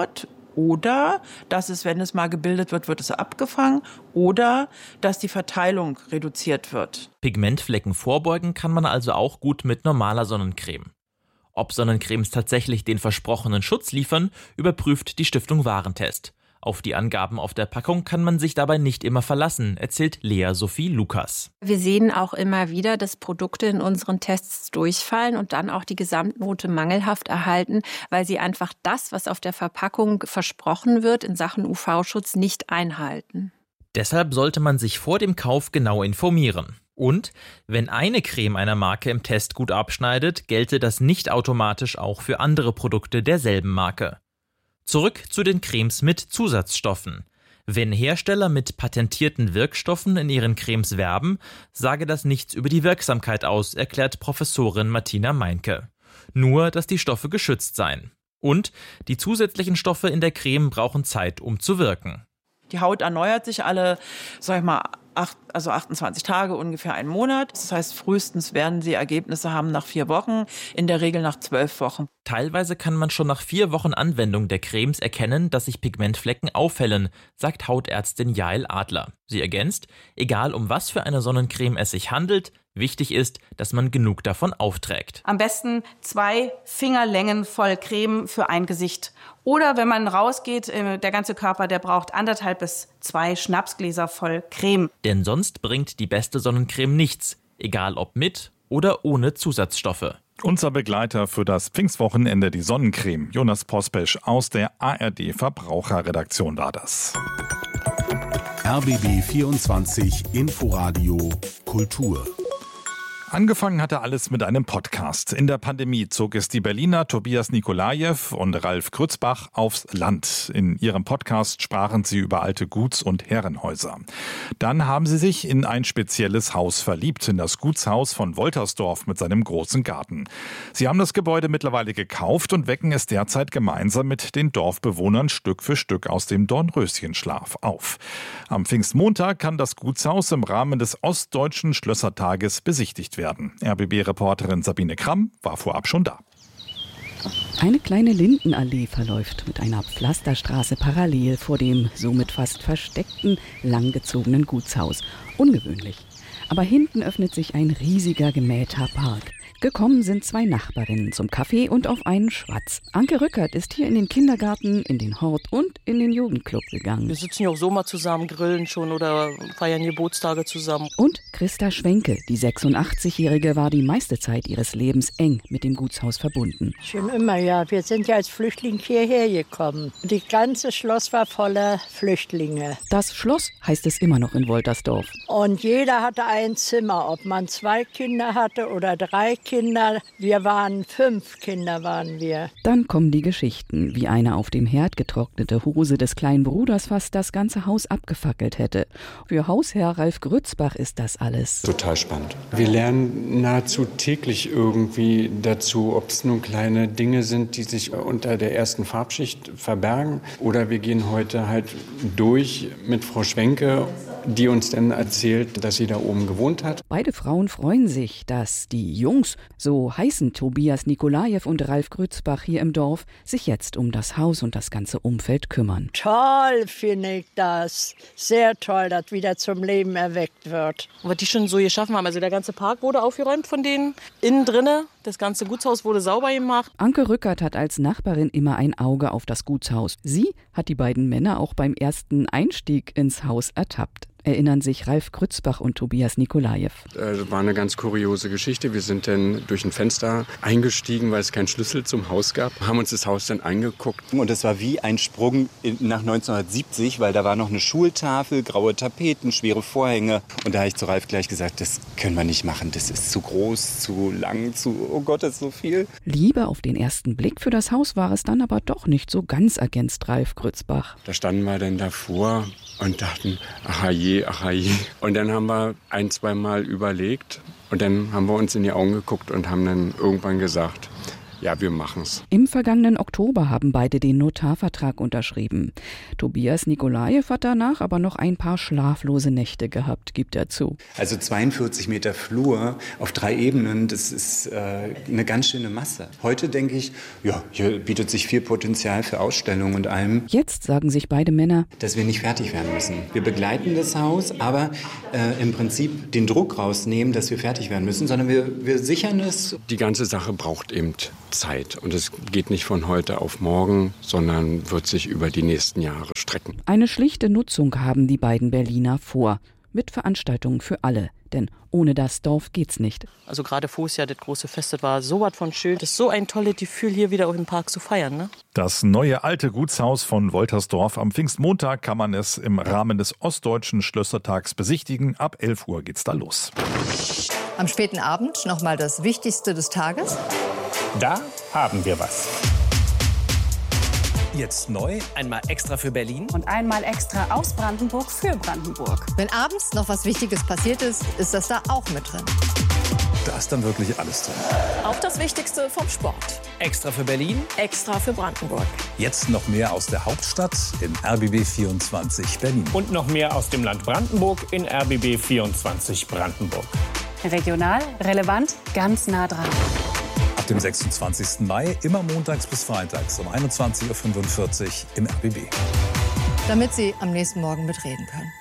Oder, dass es, wenn es mal gebildet wird, wird es abgefangen. Oder, dass die Verteilung reduziert wird. Pigmentflecken vorbeugen kann man also auch gut mit normaler Sonnencreme. Ob Sonnencremes tatsächlich den versprochenen Schutz liefern, überprüft die Stiftung Warentest. Auf die Angaben auf der Packung kann man sich dabei nicht immer verlassen, erzählt Lea Sophie Lukas. Wir sehen auch immer wieder, dass Produkte in unseren Tests durchfallen und dann auch die Gesamtnote mangelhaft erhalten, weil sie einfach das, was auf der Verpackung versprochen wird, in Sachen U V-Schutz nicht einhalten. Deshalb sollte man sich vor dem Kauf genau informieren. Und wenn eine Creme einer Marke im Test gut abschneidet, gelte das nicht automatisch auch für andere Produkte derselben Marke. Zurück zu den Cremes mit Zusatzstoffen. Wenn Hersteller mit patentierten Wirkstoffen in ihren Cremes werben, sage das nichts über die Wirksamkeit aus, erklärt Professorin Martina Meinke. Nur, dass die Stoffe geschützt seien. Und die zusätzlichen Stoffe in der Creme brauchen Zeit, um zu wirken. Die Haut erneuert sich alle, sag ich mal, acht, also achtundzwanzig Tage, ungefähr einen Monat. Das heißt, frühestens werden sie Ergebnisse haben nach vier Wochen, in der Regel nach zwölf Wochen. Teilweise kann man schon nach vier Wochen Anwendung der Cremes erkennen, dass sich Pigmentflecken aufhellen, sagt Hautärztin Jael Adler. Sie ergänzt, egal um was für eine Sonnencreme es sich handelt, wichtig ist, dass man genug davon aufträgt. Am besten zwei Fingerlängen voll Creme für ein Gesicht. Oder wenn man rausgeht, der ganze Körper, der braucht anderthalb bis zwei Schnapsgläser voll Creme. Denn sonst bringt die beste Sonnencreme nichts, egal ob mit oder ohne Zusatzstoffe. Unser Begleiter für das Pfingstwochenende, die Sonnencreme, Jonas Pospesch aus der A R D Verbraucherredaktion war das. R B B vierundzwanzig Inforadio Kultur. Angefangen hatte alles mit einem Podcast. In der Pandemie zog es die Berliner Tobias Nikolajew und Ralf Grützbach aufs Land. In ihrem Podcast sprachen sie über alte Guts- und Herrenhäuser. Dann haben sie sich in ein spezielles Haus verliebt, in das Gutshaus von Woltersdorf mit seinem großen Garten. Sie haben das Gebäude mittlerweile gekauft und wecken es derzeit gemeinsam mit den Dorfbewohnern Stück für Stück aus dem Dornröschenschlaf auf. Am Pfingstmontag kann das Gutshaus im Rahmen des Ostdeutschen Schlössertages besichtigt werden. Werden. R B B-Reporterin Sabine Kramm war vorab schon da. Eine kleine Lindenallee verläuft mit einer Pflasterstraße parallel vor dem somit fast versteckten, langgezogenen Gutshaus. Ungewöhnlich. Aber hinten öffnet sich ein riesiger gemähter Park. Gekommen sind zwei Nachbarinnen zum Kaffee und auf einen Schwatz. Anke Rückert ist hier in den Kindergarten, in den Hort und in den Jugendclub gegangen. Wir sitzen ja auch so mal zusammen, grillen schon oder feiern Geburtstage zusammen. Und Christa Schwenke, die sechsundachtzigjährige, war die meiste Zeit ihres Lebens eng mit dem Gutshaus verbunden. Schon immer, ja. Wir sind ja als Flüchtling hierher gekommen. Das ganze Schloss war voller Flüchtlinge. Das Schloss heißt es immer noch in Woltersdorf. Und jeder hatte ein Zimmer, ob man zwei Kinder hatte oder drei Kinder. Kinder, wir waren fünf Kinder waren wir. Dann kommen die Geschichten, wie eine auf dem Herd getrocknete Hose des kleinen Bruders fast das ganze Haus abgefackelt hätte. Für Hausherr Ralf Grützbach ist das alles total spannend. Wir lernen nahezu täglich irgendwie dazu, ob es nun kleine Dinge sind, die sich unter der ersten Farbschicht verbergen. Oder wir gehen heute halt durch mit Frau Schwenke, die uns dann erzählt, dass sie da oben gewohnt hat. Beide Frauen freuen sich, dass die Jungs, so heißen Tobias Nikolajew und Ralf Grützbach hier im Dorf, sich jetzt um das Haus und das ganze Umfeld kümmern. Toll finde ich das. Sehr toll, dass wieder zum Leben erweckt wird. Was die schon so geschaffen haben, also der ganze Park wurde aufgeräumt von denen, innen drinne. Das ganze Gutshaus wurde sauber gemacht. Anke Rückert hat als Nachbarin immer ein Auge auf das Gutshaus. Sie hat die beiden Männer auch beim ersten Einstieg ins Haus ertappt. Erinnern sich Ralf Grützbach und Tobias Nikolajew. Das war eine ganz kuriose Geschichte. Wir sind dann durch ein Fenster eingestiegen, weil es keinen Schlüssel zum Haus gab. Haben uns das Haus dann angeguckt. Und es war wie ein Sprung nach neunzehnhundertsiebzig, weil da war noch eine Schultafel, graue Tapeten, schwere Vorhänge. Und da habe ich zu Ralf gleich gesagt, das können wir nicht machen. Das ist zu groß, zu lang, zu, oh Gott, das ist so viel. Liebe auf den ersten Blick für das Haus war es dann aber doch nicht so ganz, ergänzt Ralf Grützbach. Da standen wir dann davor und dachten, aha je, ach je. Und dann haben wir ein, zwei Mal überlegt und dann haben wir uns in die Augen geguckt und haben dann irgendwann gesagt, Ja, wir machen's. Im vergangenen Oktober haben beide den Notarvertrag unterschrieben. Tobias Nikolajew hat danach aber noch ein paar schlaflose Nächte gehabt, gibt er zu. Also zweiundvierzig Meter Flur auf drei Ebenen, das ist äh, eine ganz schöne Masse. Heute denke ich, ja, hier bietet sich viel Potenzial für Ausstellungen und allem. Jetzt sagen sich beide Männer, dass wir nicht fertig werden müssen. Wir begleiten das Haus, aber äh, im Prinzip den Druck rausnehmen, dass wir fertig werden müssen, sondern wir, wir sichern es. Die ganze Sache braucht eben Zeit und es geht nicht von heute auf morgen, sondern wird sich über die nächsten Jahre strecken. Eine schlichte Nutzung haben die beiden Berliner vor, mit Veranstaltungen für alle, denn ohne das Dorf geht's nicht. Also gerade vorher ja das große Fest, das war so was von schön. Das ist so ein tolles Gefühl, hier wieder auch im Park zu feiern. Ne? Das neue alte Gutshaus von Woltersdorf. Am Pfingstmontag kann man es im Rahmen des Ostdeutschen Schlössertags besichtigen. Ab elf Uhr geht's da los. Am späten Abend nochmal das Wichtigste des Tages. Da haben wir was. Jetzt neu, einmal extra für Berlin und einmal extra aus Brandenburg für Brandenburg. Wenn abends noch was Wichtiges passiert ist, ist das da auch mit drin. Da ist dann wirklich alles drin. Auch das Wichtigste vom Sport. Extra für Berlin, extra für Brandenburg. Jetzt noch mehr aus der Hauptstadt in R B B vierundzwanzig Berlin. Und noch mehr aus dem Land Brandenburg in R B B vierundzwanzig Brandenburg. Regional, relevant, ganz nah dran. Ab dem sechsundzwanzigsten Mai, immer montags bis freitags um einundzwanzig Uhr fünfundvierzig im R B B. Damit Sie am nächsten Morgen mitreden können.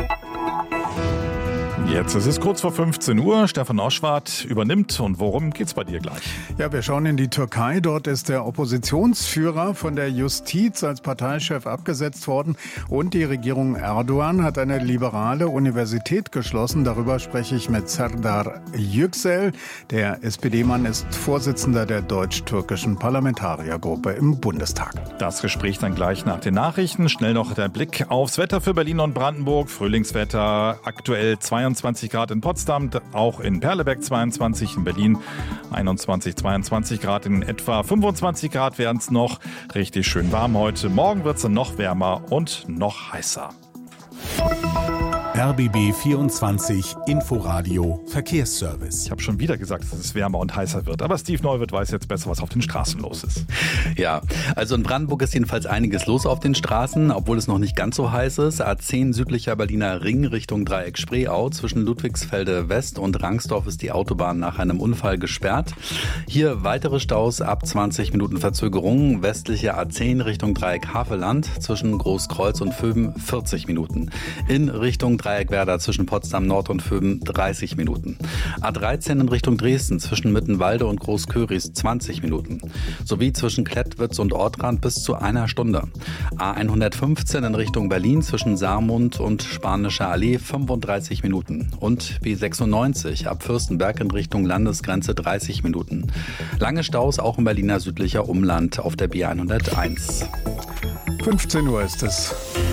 Jetzt ist es kurz vor fünfzehn Uhr. Stefan Oschwart übernimmt. Und worum geht's bei dir gleich? Ja, wir schauen in die Türkei. Dort ist der Oppositionsführer von der Justiz als Parteichef abgesetzt worden. Und die Regierung Erdogan hat eine liberale Universität geschlossen. Darüber spreche ich mit Serdar Yüksel. Der S P D-Mann ist Vorsitzender der deutsch-türkischen Parlamentariergruppe im Bundestag. Das Gespräch dann gleich nach den Nachrichten. Schnell noch der Blick aufs Wetter für Berlin und Brandenburg. Frühlingswetter aktuell zweiundzwanzig Grad in Potsdam, auch in Perleberg zweiundzwanzig, in Berlin einundzwanzig, zweiundzwanzig Grad, in etwa fünfundzwanzig Grad wären es noch. Richtig schön warm heute. Morgen wird es dann noch wärmer und noch heißer. R B B vierundzwanzig Inforadio Verkehrsservice. Ich habe schon wieder gesagt, dass es wärmer und heißer wird. Aber Steve Neuwirth weiß jetzt besser, was auf den Straßen los ist. Ja, also in Brandenburg ist jedenfalls einiges los auf den Straßen, obwohl es noch nicht ganz so heiß ist. A zehn südlicher Berliner Ring Richtung Dreieck Spreeau. Zwischen Ludwigsfelde West und Rangsdorf ist die Autobahn nach einem Unfall gesperrt. Hier weitere Staus ab zwanzig Minuten Verzögerung. Westliche A zehn Richtung Dreieck Havelland. Zwischen Großkreuz und Vöben vierzig Minuten. In Richtung Dreieckwerder zwischen Potsdam Nord und Vöben dreißig Minuten. A dreizehn in Richtung Dresden zwischen Mittenwalde und Großköris zwanzig Minuten. Sowie zwischen Klettwitz und Ortrand bis zu einer Stunde. A hundertfünfzehn in Richtung Berlin zwischen Saarmund und Spanischer Allee fünfunddreißig Minuten. Und B sechsundneunzig ab Fürstenberg in Richtung Landesgrenze dreißig Minuten. Lange Staus auch im Berliner südlicher Umland auf der B hunderteins. fünfzehn Uhr ist es.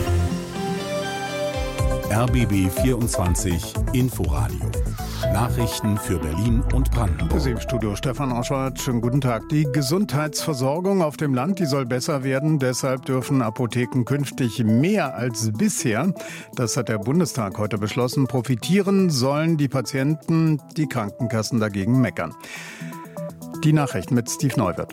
R B B vierundzwanzig Inforadio. Nachrichten für Berlin und Brandenburg. Sie im Studio Stefan Oschwart. Schönen guten Tag. Die Gesundheitsversorgung auf dem Land, die soll besser werden. Deshalb dürfen Apotheken künftig mehr als bisher. Das hat der Bundestag heute beschlossen. Profitieren sollen die Patienten, die Krankenkassen dagegen meckern. Die Nachrichten mit Steve Neuwirth.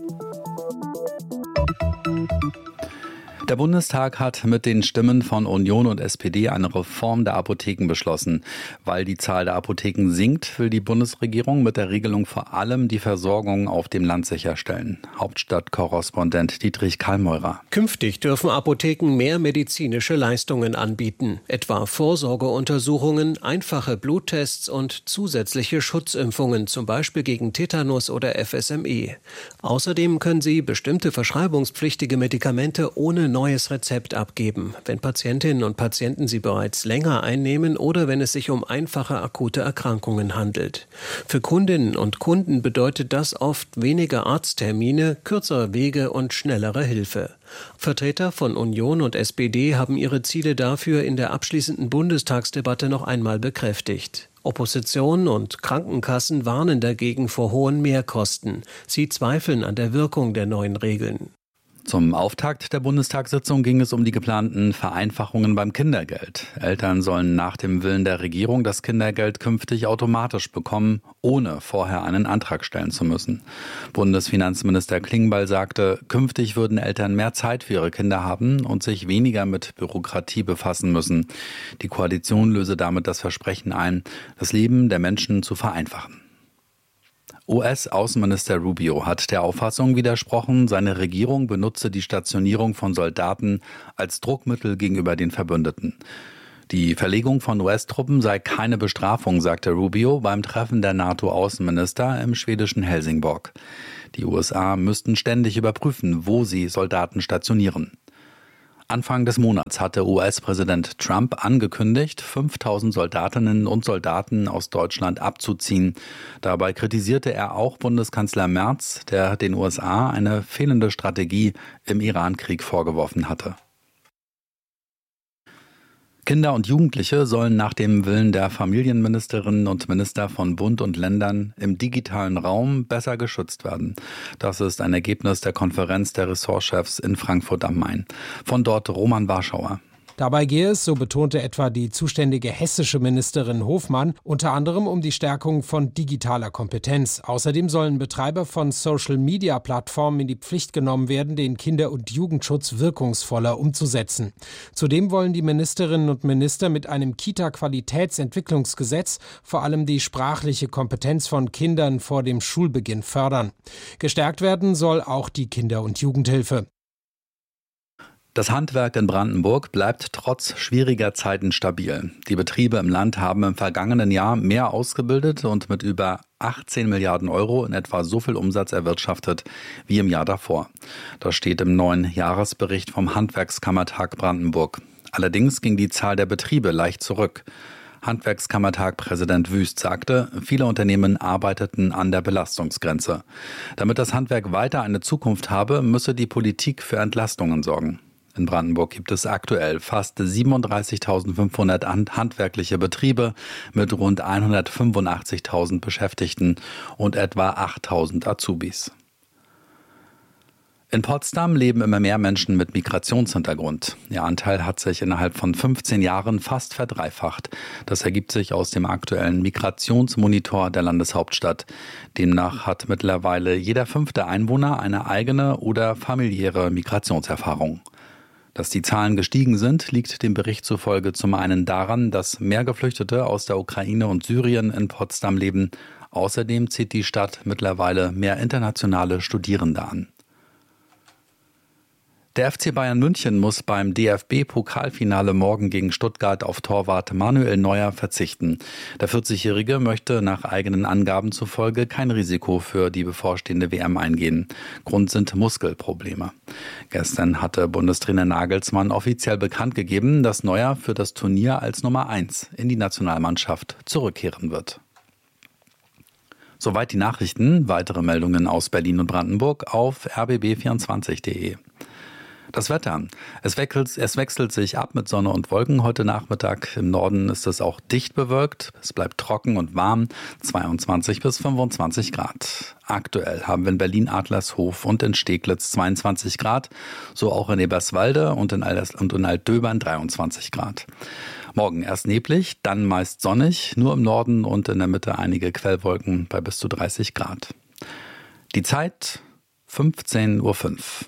Der Bundestag hat mit den Stimmen von Union und S P D eine Reform der Apotheken beschlossen. Weil die Zahl der Apotheken sinkt, will die Bundesregierung mit der Regelung vor allem die Versorgung auf dem Land sicherstellen. Hauptstadtkorrespondent Dietrich Kallmeurer. Künftig dürfen Apotheken mehr medizinische Leistungen anbieten, etwa Vorsorgeuntersuchungen, einfache Bluttests und zusätzliche Schutzimpfungen, zum Beispiel gegen Tetanus oder F S M E. Außerdem können sie bestimmte verschreibungspflichtige Medikamente ohne neues Rezept abgeben, wenn Patientinnen und Patienten sie bereits länger einnehmen oder wenn es sich um einfache akute Erkrankungen handelt. Für Kundinnen und Kunden bedeutet das oft weniger Arzttermine, kürzere Wege und schnellere Hilfe. Vertreter von Union und S P D haben ihre Ziele dafür in der abschließenden Bundestagsdebatte noch einmal bekräftigt. Opposition und Krankenkassen warnen dagegen vor hohen Mehrkosten. Sie zweifeln an der Wirkung der neuen Regeln. Zum Auftakt der Bundestagssitzung ging es um die geplanten Vereinfachungen beim Kindergeld. Eltern sollen nach dem Willen der Regierung das Kindergeld künftig automatisch bekommen, ohne vorher einen Antrag stellen zu müssen. Bundesfinanzminister Klingbeil sagte, künftig würden Eltern mehr Zeit für ihre Kinder haben und sich weniger mit Bürokratie befassen müssen. Die Koalition löse damit das Versprechen ein, das Leben der Menschen zu vereinfachen. U S-Außenminister Rubio hat der Auffassung widersprochen, seine Regierung benutze die Stationierung von Soldaten als Druckmittel gegenüber den Verbündeten. Die Verlegung von U S-Truppen sei keine Bestrafung, sagte Rubio beim Treffen der NATO-Außenminister im schwedischen Helsingborg. Die U S A müssten ständig überprüfen, wo sie Soldaten stationieren. Anfang des Monats hatte U S-Präsident Trump angekündigt, fünftausend Soldatinnen und Soldaten aus Deutschland abzuziehen. Dabei kritisierte er auch Bundeskanzler Merz, der den U S A eine fehlende Strategie im Iran-Krieg vorgeworfen hatte. Kinder und Jugendliche sollen nach dem Willen der Familienministerinnen und Minister von Bund und Ländern im digitalen Raum besser geschützt werden. Das ist ein Ergebnis der Konferenz der Ressortchefs in Frankfurt am Main. Von dort Roman Warschauer. Dabei gehe es, so betonte etwa die zuständige hessische Ministerin Hofmann, unter anderem um die Stärkung von digitaler Kompetenz. Außerdem sollen Betreiber von Social-Media-Plattformen in die Pflicht genommen werden, den Kinder- und Jugendschutz wirkungsvoller umzusetzen. Zudem wollen die Ministerinnen und Minister mit einem Kita-Qualitätsentwicklungsgesetz vor allem die sprachliche Kompetenz von Kindern vor dem Schulbeginn fördern. Gestärkt werden soll auch die Kinder- und Jugendhilfe. Das Handwerk in Brandenburg bleibt trotz schwieriger Zeiten stabil. Die Betriebe im Land haben im vergangenen Jahr mehr ausgebildet und mit über achtzehn Milliarden Euro in etwa so viel Umsatz erwirtschaftet wie im Jahr davor. Das steht im neuen Jahresbericht vom Handwerkskammertag Brandenburg. Allerdings ging die Zahl der Betriebe leicht zurück. Handwerkskammertag-Präsident Wüst sagte, viele Unternehmen arbeiteten an der Belastungsgrenze. Damit das Handwerk weiter eine Zukunft habe, müsse die Politik für Entlastungen sorgen. In Brandenburg gibt es aktuell fast siebenunddreißigtausendfünfhundert handwerkliche Betriebe mit rund hundertfünfundachtzigtausend Beschäftigten und etwa achttausend Azubis. In Potsdam leben immer mehr Menschen mit Migrationshintergrund. Ihr Anteil hat sich innerhalb von fünfzehn Jahren fast verdreifacht. Das ergibt sich aus dem aktuellen Migrationsmonitor der Landeshauptstadt. Demnach hat mittlerweile jeder fünfte Einwohner eine eigene oder familiäre Migrationserfahrung. Dass die Zahlen gestiegen sind, liegt dem Bericht zufolge zum einen daran, dass mehr Geflüchtete aus der Ukraine und Syrien in Potsdam leben. Außerdem zieht die Stadt mittlerweile mehr internationale Studierende an. Der F C Bayern München muss beim D F B-Pokalfinale morgen gegen Stuttgart auf Torwart Manuel Neuer verzichten. Der vierzigjährige möchte nach eigenen Angaben zufolge kein Risiko für die bevorstehende W M eingehen. Grund sind Muskelprobleme. Gestern hatte Bundestrainer Nagelsmann offiziell bekannt gegeben, dass Neuer für das Turnier als Nummer eins in die Nationalmannschaft zurückkehren wird. Soweit die Nachrichten. Weitere Meldungen aus Berlin und Brandenburg auf r b b vierundzwanzig punkt d e. Das Wetter. Es wechselt, es wechselt sich ab mit Sonne und Wolken heute Nachmittag. Im Norden ist es auch dicht bewölkt. Es bleibt trocken und warm, zweiundzwanzig bis fünfundzwanzig Grad. Aktuell haben wir in Berlin-Adlershof und in Steglitz zweiundzwanzig Grad, so auch in Eberswalde und in, Alders- und in Altdöbern dreiundzwanzig Grad. Morgen erst neblig, dann meist sonnig, nur im Norden und in der Mitte einige Quellwolken bei bis zu dreißig Grad. Die Zeit fünfzehn Uhr fünf.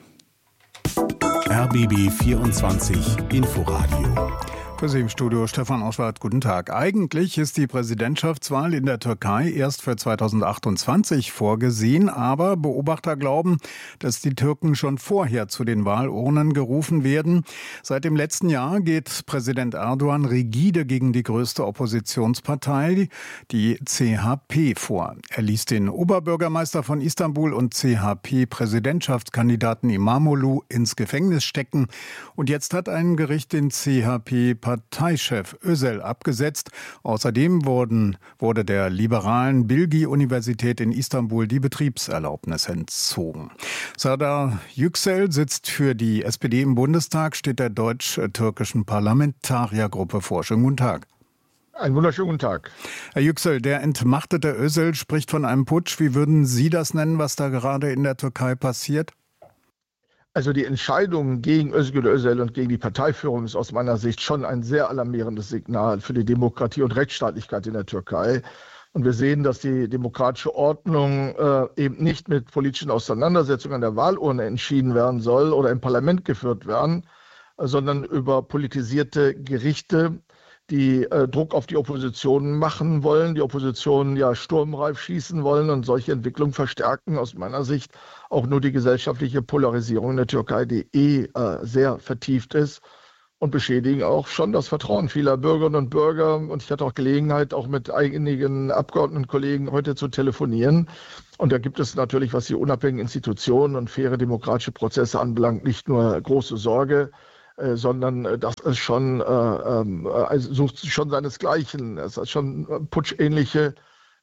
R B B vierundzwanzig Inforadio. Für Sie im Studio Stefan Oschwart, guten Tag. Eigentlich ist die Präsidentschaftswahl in der Türkei erst für zweitausendachtundzwanzig vorgesehen, aber Beobachter glauben, dass die Türken schon vorher zu den Wahlurnen gerufen werden. Seit dem letzten Jahr geht Präsident Erdogan rigide gegen die größte Oppositionspartei, die C H P, vor. Er ließ den Oberbürgermeister von Istanbul und C H P-Präsidentschaftskandidaten Imamoglu ins Gefängnis stecken. Und jetzt hat ein Gericht den C H P Parteichef Özel abgesetzt. Außerdem wurden, wurde der liberalen Bilgi-Universität in Istanbul die Betriebserlaubnis entzogen. Serdar Yüksel sitzt für die S P D im Bundestag, steht der deutsch-türkischen Parlamentariergruppe vor. Schönen guten Tag. Einen wunderschönen guten Tag. Herr Yüksel, der entmachtete Özel spricht von einem Putsch. Wie würden Sie das nennen, was da gerade in der Türkei passiert? Also die Entscheidung gegen Özgür Özel und gegen die Parteiführung ist aus meiner Sicht schon ein sehr alarmierendes Signal für die Demokratie und Rechtsstaatlichkeit in der Türkei. Und wir sehen, dass die demokratische Ordnung äh, eben nicht mit politischen Auseinandersetzungen an der Wahlurne entschieden werden soll oder im Parlament geführt werden, äh, sondern über politisierte Gerichte, die äh, Druck auf die Opposition machen wollen, die Opposition ja sturmreif schießen wollen und solche Entwicklungen verstärken aus meiner Sicht auch nur die gesellschaftliche Polarisierung in der Türkei, die eh äh, sehr vertieft ist und beschädigen auch schon das Vertrauen vieler Bürgerinnen und Bürger. Und ich hatte auch Gelegenheit, auch mit einigen Abgeordnetenkollegen heute zu telefonieren. Und da gibt es natürlich, was die unabhängigen Institutionen und faire demokratische Prozesse anbelangt, nicht nur große Sorge, Äh, sondern äh, das ist schon, äh, äh, also sucht schon seinesgleichen. Es hat schon putschähnliche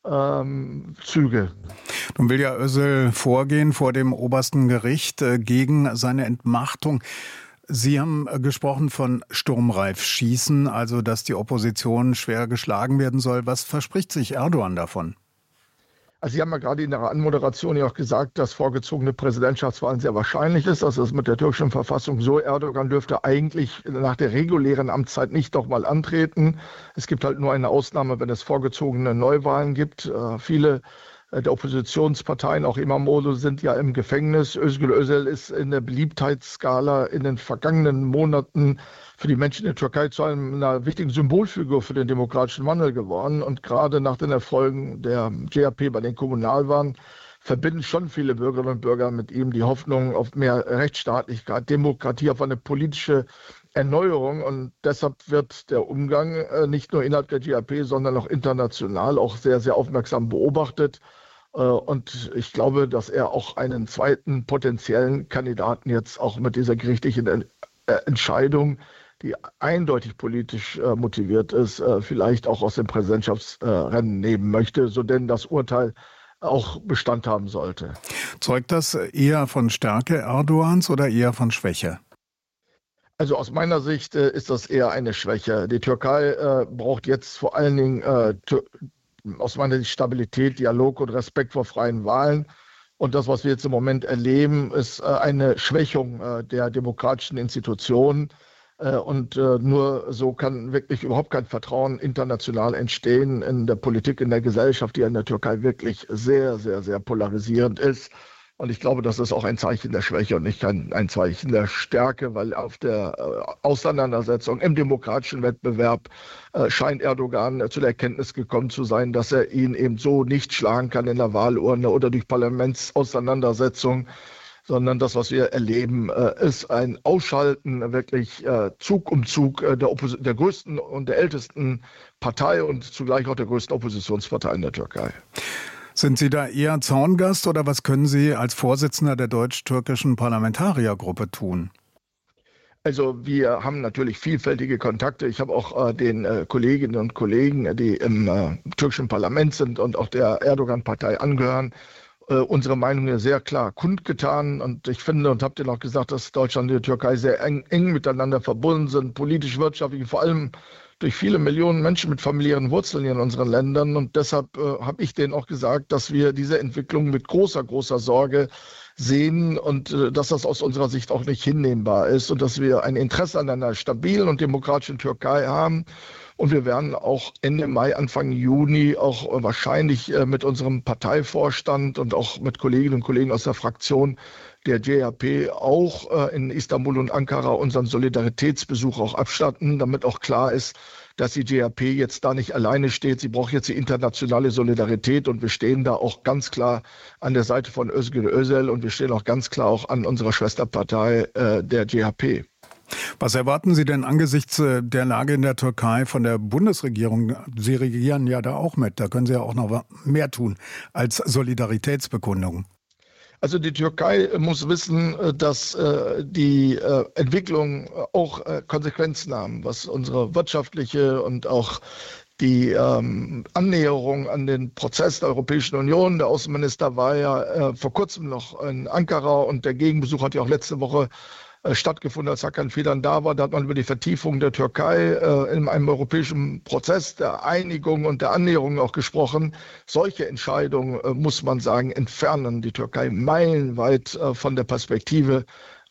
ähm, Züge. Nun will ja Özal vorgehen vor dem obersten Gericht äh, gegen seine Entmachtung. Sie haben äh, gesprochen von sturmreif schießen, also dass die Opposition schwer geschlagen werden soll. Was verspricht sich Erdogan davon? Also Sie haben ja gerade in Ihrer Anmoderation ja auch gesagt, dass vorgezogene Präsidentschaftswahlen sehr wahrscheinlich ist. Das ist mit der türkischen Verfassung so. Erdogan dürfte eigentlich nach der regulären Amtszeit nicht nochmal antreten. Es gibt halt nur eine Ausnahme, wenn es vorgezogene Neuwahlen gibt. Äh, viele der Oppositionsparteien, auch İmamoğlu, sind ja im Gefängnis. Özgür Özel ist in der Beliebtheitsskala in den vergangenen Monaten für die Menschen in der Türkei zu einer wichtigen Symbolfigur für den demokratischen Wandel geworden. Und gerade nach den Erfolgen der J H P bei den Kommunalwahlen verbinden schon viele Bürgerinnen und Bürger mit ihm die Hoffnung auf mehr Rechtsstaatlichkeit, Demokratie, auf eine politische Erneuerung. Und deshalb wird der Umgang äh, nicht nur innerhalb der J H P, sondern auch international auch sehr, sehr aufmerksam beobachtet. Äh, und ich glaube, dass er auch einen zweiten potenziellen Kandidaten jetzt auch mit dieser gerichtlichen äh, Entscheidung, die eindeutig politisch äh, motiviert ist, äh, vielleicht auch aus dem Präsidentschaftsrennen nehmen möchte, so denn das Urteil auch Bestand haben sollte. Zeugt das eher von Stärke Erdogans oder eher von Schwäche? Also aus meiner Sicht äh, ist das eher eine Schwäche. Die Türkei äh, braucht jetzt vor allen Dingen äh, aus meiner Sicht Stabilität, Dialog und Respekt vor freien Wahlen. Und das, was wir jetzt im Moment erleben, ist äh, eine Schwächung äh, der demokratischen Institutionen. Äh, und äh, nur so kann wirklich überhaupt kein Vertrauen international entstehen in der Politik, in der Gesellschaft, die in der Türkei wirklich sehr, sehr, sehr polarisierend ist. Und ich glaube, das ist auch ein Zeichen der Schwäche und nicht ein, ein Zeichen der Stärke, weil auf der äh, Auseinandersetzung im demokratischen Wettbewerb äh, scheint Erdogan äh, zu der Erkenntnis gekommen zu sein, dass er ihn eben so nicht schlagen kann in der Wahlurne oder durch Parlamentsauseinandersetzung, sondern das, was wir erleben, äh, ist ein Ausschalten wirklich äh, Zug um Zug äh, der, Oppos- der größten und der ältesten Partei und zugleich auch der größten Oppositionspartei in der Türkei. Sind Sie da eher Zaungast oder was können Sie als Vorsitzender der deutsch-türkischen Parlamentariergruppe tun? Also wir haben natürlich vielfältige Kontakte. Ich habe auch äh, den äh, Kolleginnen und Kollegen, die im äh, türkischen Parlament sind und auch der Erdogan-Partei angehören, äh, unsere Meinung ja sehr klar kundgetan. Und ich finde und habe denen auch gesagt, dass Deutschland und die Türkei sehr eng, eng miteinander verbunden sind, politisch, wirtschaftlich, vor allem durch viele Millionen Menschen mit familiären Wurzeln hier in unseren Ländern. Und deshalb äh, habe ich denen auch gesagt, dass wir diese Entwicklung mit großer, großer Sorge sehen und äh, dass das aus unserer Sicht auch nicht hinnehmbar ist und dass wir ein Interesse an einer stabilen und demokratischen Türkei haben. Und wir werden auch Ende Mai, Anfang Juni auch äh, wahrscheinlich äh, mit unserem Parteivorstand und auch mit Kolleginnen und Kollegen aus der Fraktion der J H P auch äh, in Istanbul und Ankara unseren Solidaritätsbesuch auch abstatten, damit auch klar ist, dass die J H P jetzt da nicht alleine steht. Sie braucht jetzt die internationale Solidarität und wir stehen da auch ganz klar an der Seite von Özgür Özel und wir stehen auch ganz klar auch an unserer Schwesterpartei äh, der J H P. Was erwarten Sie denn angesichts der Lage in der Türkei von der Bundesregierung? Sie regieren ja da auch mit, da können Sie ja auch noch mehr tun als Solidaritätsbekundung. Also die Türkei muss wissen, dass äh, die äh, Entwicklung auch äh, Konsequenzen haben, was unsere wirtschaftliche und auch die ähm, Annäherung an den Prozess der Europäischen Union. Der Außenminister war ja äh, vor kurzem noch in Ankara und der Gegenbesuch hat ja auch letzte Woche stattgefunden, als Hakan Fidan da war. Da hat man über die Vertiefung der Türkei äh, in einem europäischen Prozess der Einigung und der Annäherung auch gesprochen. Solche Entscheidungen, äh, muss man sagen, entfernen die Türkei meilenweit äh, von der Perspektive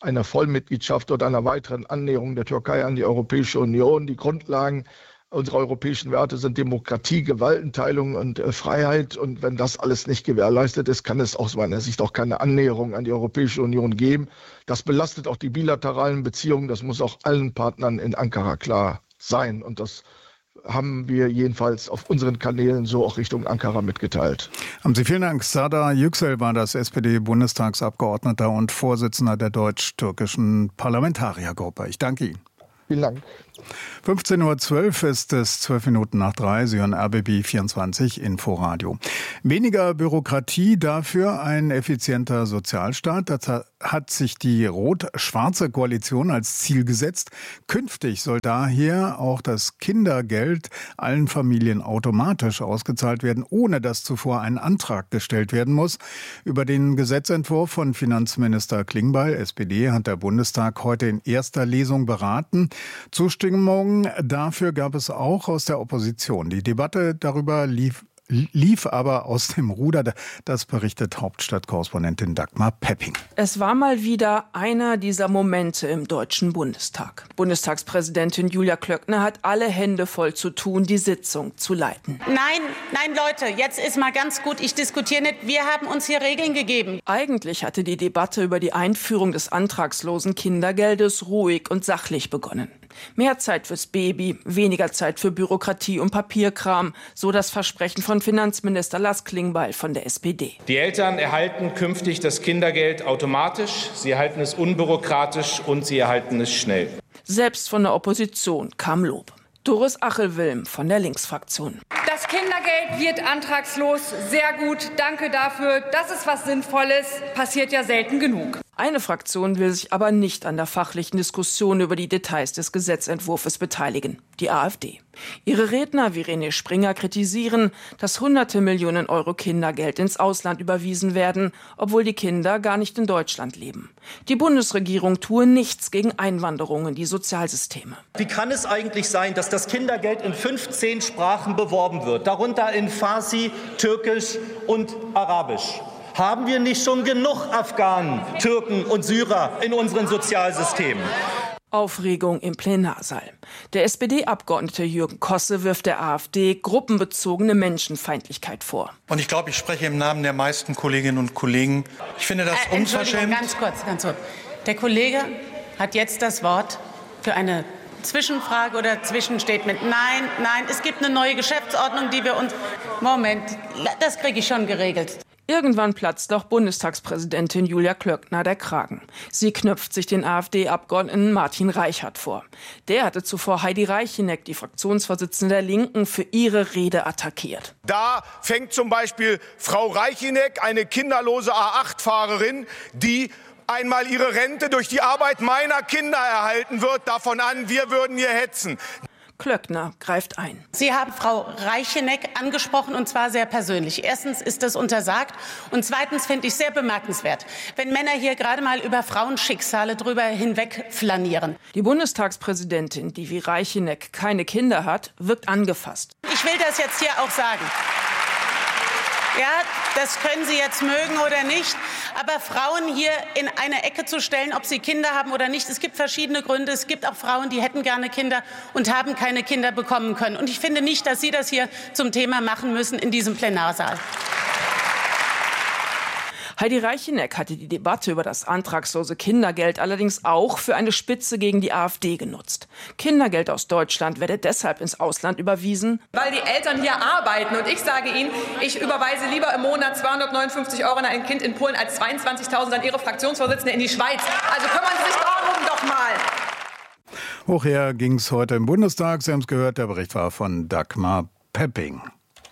einer Vollmitgliedschaft oder einer weiteren Annäherung der Türkei an die Europäische Union. Die Grundlagen unserer europäischen Werte sind Demokratie, Gewaltenteilung und äh, Freiheit. Und wenn das alles nicht gewährleistet ist, kann es aus meiner Sicht auch keine Annäherung an die Europäische Union geben. Das belastet auch die bilateralen Beziehungen. Das muss auch allen Partnern in Ankara klar sein. Und das haben wir jedenfalls auf unseren Kanälen so auch Richtung Ankara mitgeteilt. Haben Sie vielen Dank. Serdar Yüksel war das S P D-Bundestagsabgeordneter und Vorsitzender der deutsch-türkischen Parlamentariergruppe. Ich danke Ihnen. Vielen Dank. fünfzehn Uhr zwölf ist es, zwölf Minuten nach drei. Sie hören R B B vierundzwanzig Inforadio. Weniger Bürokratie, dafür ein effizienter Sozialstaat. Das hat sich die rot-schwarze Koalition als Ziel gesetzt. Künftig soll daher auch das Kindergeld allen Familien automatisch ausgezahlt werden, ohne dass zuvor ein Antrag gestellt werden muss. Über den Gesetzentwurf von Finanzminister Klingbeil, S P D, hat der Bundestag heute in erster Lesung beraten. Zustimmung dafür gab es auch aus der Opposition. Die Debatte darüber lief, lief aber aus dem Ruder. Das berichtet Hauptstadtkorrespondentin Dagmar Pepping. Es war mal wieder einer dieser Momente im Deutschen Bundestag. Bundestagspräsidentin Julia Klöckner hat alle Hände voll zu tun, die Sitzung zu leiten. Nein, nein, Leute, jetzt ist mal ganz gut, ich diskutiere nicht. Wir haben uns hier Regeln gegeben. Eigentlich hatte die Debatte über die Einführung des antragslosen Kindergeldes ruhig und sachlich begonnen. Mehr Zeit fürs Baby, weniger Zeit für Bürokratie und Papierkram, so das Versprechen von Finanzminister Lars Klingbeil von der S P D. Die Eltern erhalten künftig das Kindergeld automatisch, sie erhalten es unbürokratisch und sie erhalten es schnell. Selbst von der Opposition kam Lob. Doris Achelwilm von der Linksfraktion. Das Kindergeld wird antragslos. Sehr gut. Danke dafür. Das ist was Sinnvolles. Passiert ja selten genug. Eine Fraktion will sich aber nicht an der fachlichen Diskussion über die Details des Gesetzentwurfs beteiligen, die AfD. Ihre Redner wie René Springer kritisieren, dass hunderte Millionen Euro Kindergeld ins Ausland überwiesen werden, obwohl die Kinder gar nicht in Deutschland leben. Die Bundesregierung tue nichts gegen Einwanderung in die Sozialsysteme. Wie kann es eigentlich sein, dass das Kindergeld in fünfzehn Sprachen beworben wird, darunter in Farsi, Türkisch und Arabisch? Haben wir nicht schon genug Afghanen, Türken und Syrer in unseren Sozialsystemen? Aufregung im Plenarsaal. Der S P D-Abgeordnete Jürgen Kosse wirft der AfD gruppenbezogene Menschenfeindlichkeit vor. Und ich glaube, ich spreche im Namen der meisten Kolleginnen und Kollegen. Ich finde das äh, unverschämt. Ganz kurz, ganz kurz. Der Kollege hat jetzt das Wort für eine Zwischenfrage oder Zwischenstatement. Nein, nein, es gibt eine neue Geschäftsordnung, die wir uns... Moment, das kriege ich schon geregelt. Irgendwann platzt auch Bundestagspräsidentin Julia Klöckner der Kragen. Sie knüpft sich den AfD-Abgeordneten Martin Reichert vor. Der hatte zuvor Heidi Reicheneck, die Fraktionsvorsitzende der Linken, für ihre Rede attackiert. Da fängt zum Beispiel Frau Reicheneck, eine kinderlose A acht Fahrerin, die einmal ihre Rente durch die Arbeit meiner Kinder erhalten wird, davon an, wir würden hier hetzen. Klöckner greift ein. Sie haben Frau Reicheneck angesprochen, und zwar sehr persönlich. Erstens ist das untersagt und zweitens finde ich sehr bemerkenswert, wenn Männer hier gerade mal über Frauenschicksale drüber hinweg flanieren. Die Bundestagspräsidentin, die wie Reicheneck keine Kinder hat, wirkt angefasst. Ich will das jetzt hier auch sagen. Ja, das können Sie jetzt mögen oder nicht. Aber Frauen hier in eine Ecke zu stellen, ob sie Kinder haben oder nicht, es gibt verschiedene Gründe. Es gibt auch Frauen, die hätten gerne Kinder und haben keine Kinder bekommen können. Und ich finde nicht, dass Sie das hier zum Thema machen müssen in diesem Plenarsaal. Heidi Reicheneck hatte die Debatte über das antragslose Kindergeld allerdings auch für eine Spitze gegen die AfD genutzt. Kindergeld aus Deutschland werde deshalb ins Ausland überwiesen, weil die Eltern hier arbeiten. Und ich sage Ihnen, ich überweise lieber im Monat zweihundertneunundfünfzig Euro an ein Kind in Polen als zweiundzwanzigtausend an Ihre Fraktionsvorsitzende in die Schweiz. Also kümmern Sie sich darum doch mal. Hochher ging es heute im Bundestag. Sie haben es gehört, der Bericht war von Dagmar Pepping.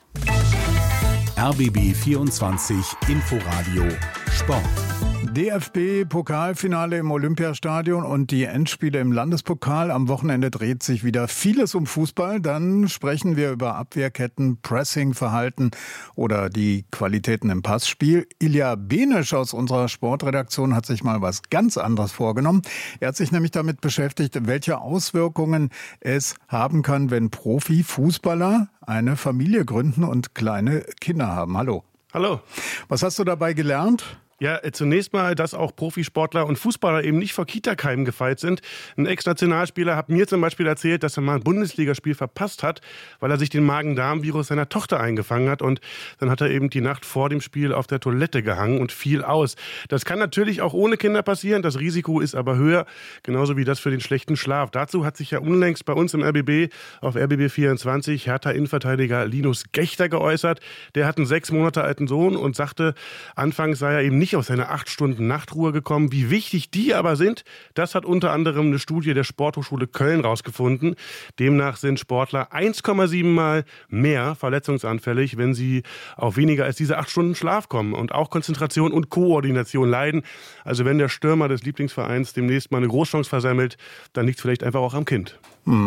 R B B vierundzwanzig Inforadio Sport. D F B-Pokalfinale im Olympiastadion und die Endspiele im Landespokal. Am Wochenende dreht sich wieder vieles um Fußball. Dann sprechen wir über Abwehrketten, Pressingverhalten oder die Qualitäten im Passspiel. Ilja Benisch aus unserer Sportredaktion hat sich mal was ganz anderes vorgenommen. Er hat sich nämlich damit beschäftigt, welche Auswirkungen es haben kann, wenn Profifußballer eine Familie gründen und kleine Kinder haben. Hallo. Hallo. Was hast du dabei gelernt? Ja, zunächst mal, dass auch Profisportler und Fußballer eben nicht vor Kita-Keimen gefeit sind. Ein Ex-Nationalspieler hat mir zum Beispiel erzählt, dass er mal ein Bundesligaspiel verpasst hat, weil er sich den Magen-Darm-Virus seiner Tochter eingefangen hat. Und dann hat er eben die Nacht vor dem Spiel auf der Toilette gehangen und fiel aus. Das kann natürlich auch ohne Kinder passieren. Das Risiko ist aber höher, genauso wie das für den schlechten Schlaf. Dazu hat sich ja unlängst bei uns im R B B auf R B B vierundzwanzig Hertha-Innenverteidiger Linus Gächter geäußert. Der hat einen sechs Monate alten Sohn und sagte, anfangs sei er eben nicht aus seiner acht Stunden Nachtruhe gekommen. Wie wichtig die aber sind, das hat unter anderem eine Studie der Sporthochschule Köln rausgefunden. Demnach sind Sportler eins Komma sieben Mal mehr verletzungsanfällig, wenn sie auf weniger als diese acht Stunden Schlaf kommen und auch Konzentration und Koordination leiden. Also wenn der Stürmer des Lieblingsvereins demnächst mal eine Großchance versammelt, dann liegt es vielleicht einfach auch am Kind.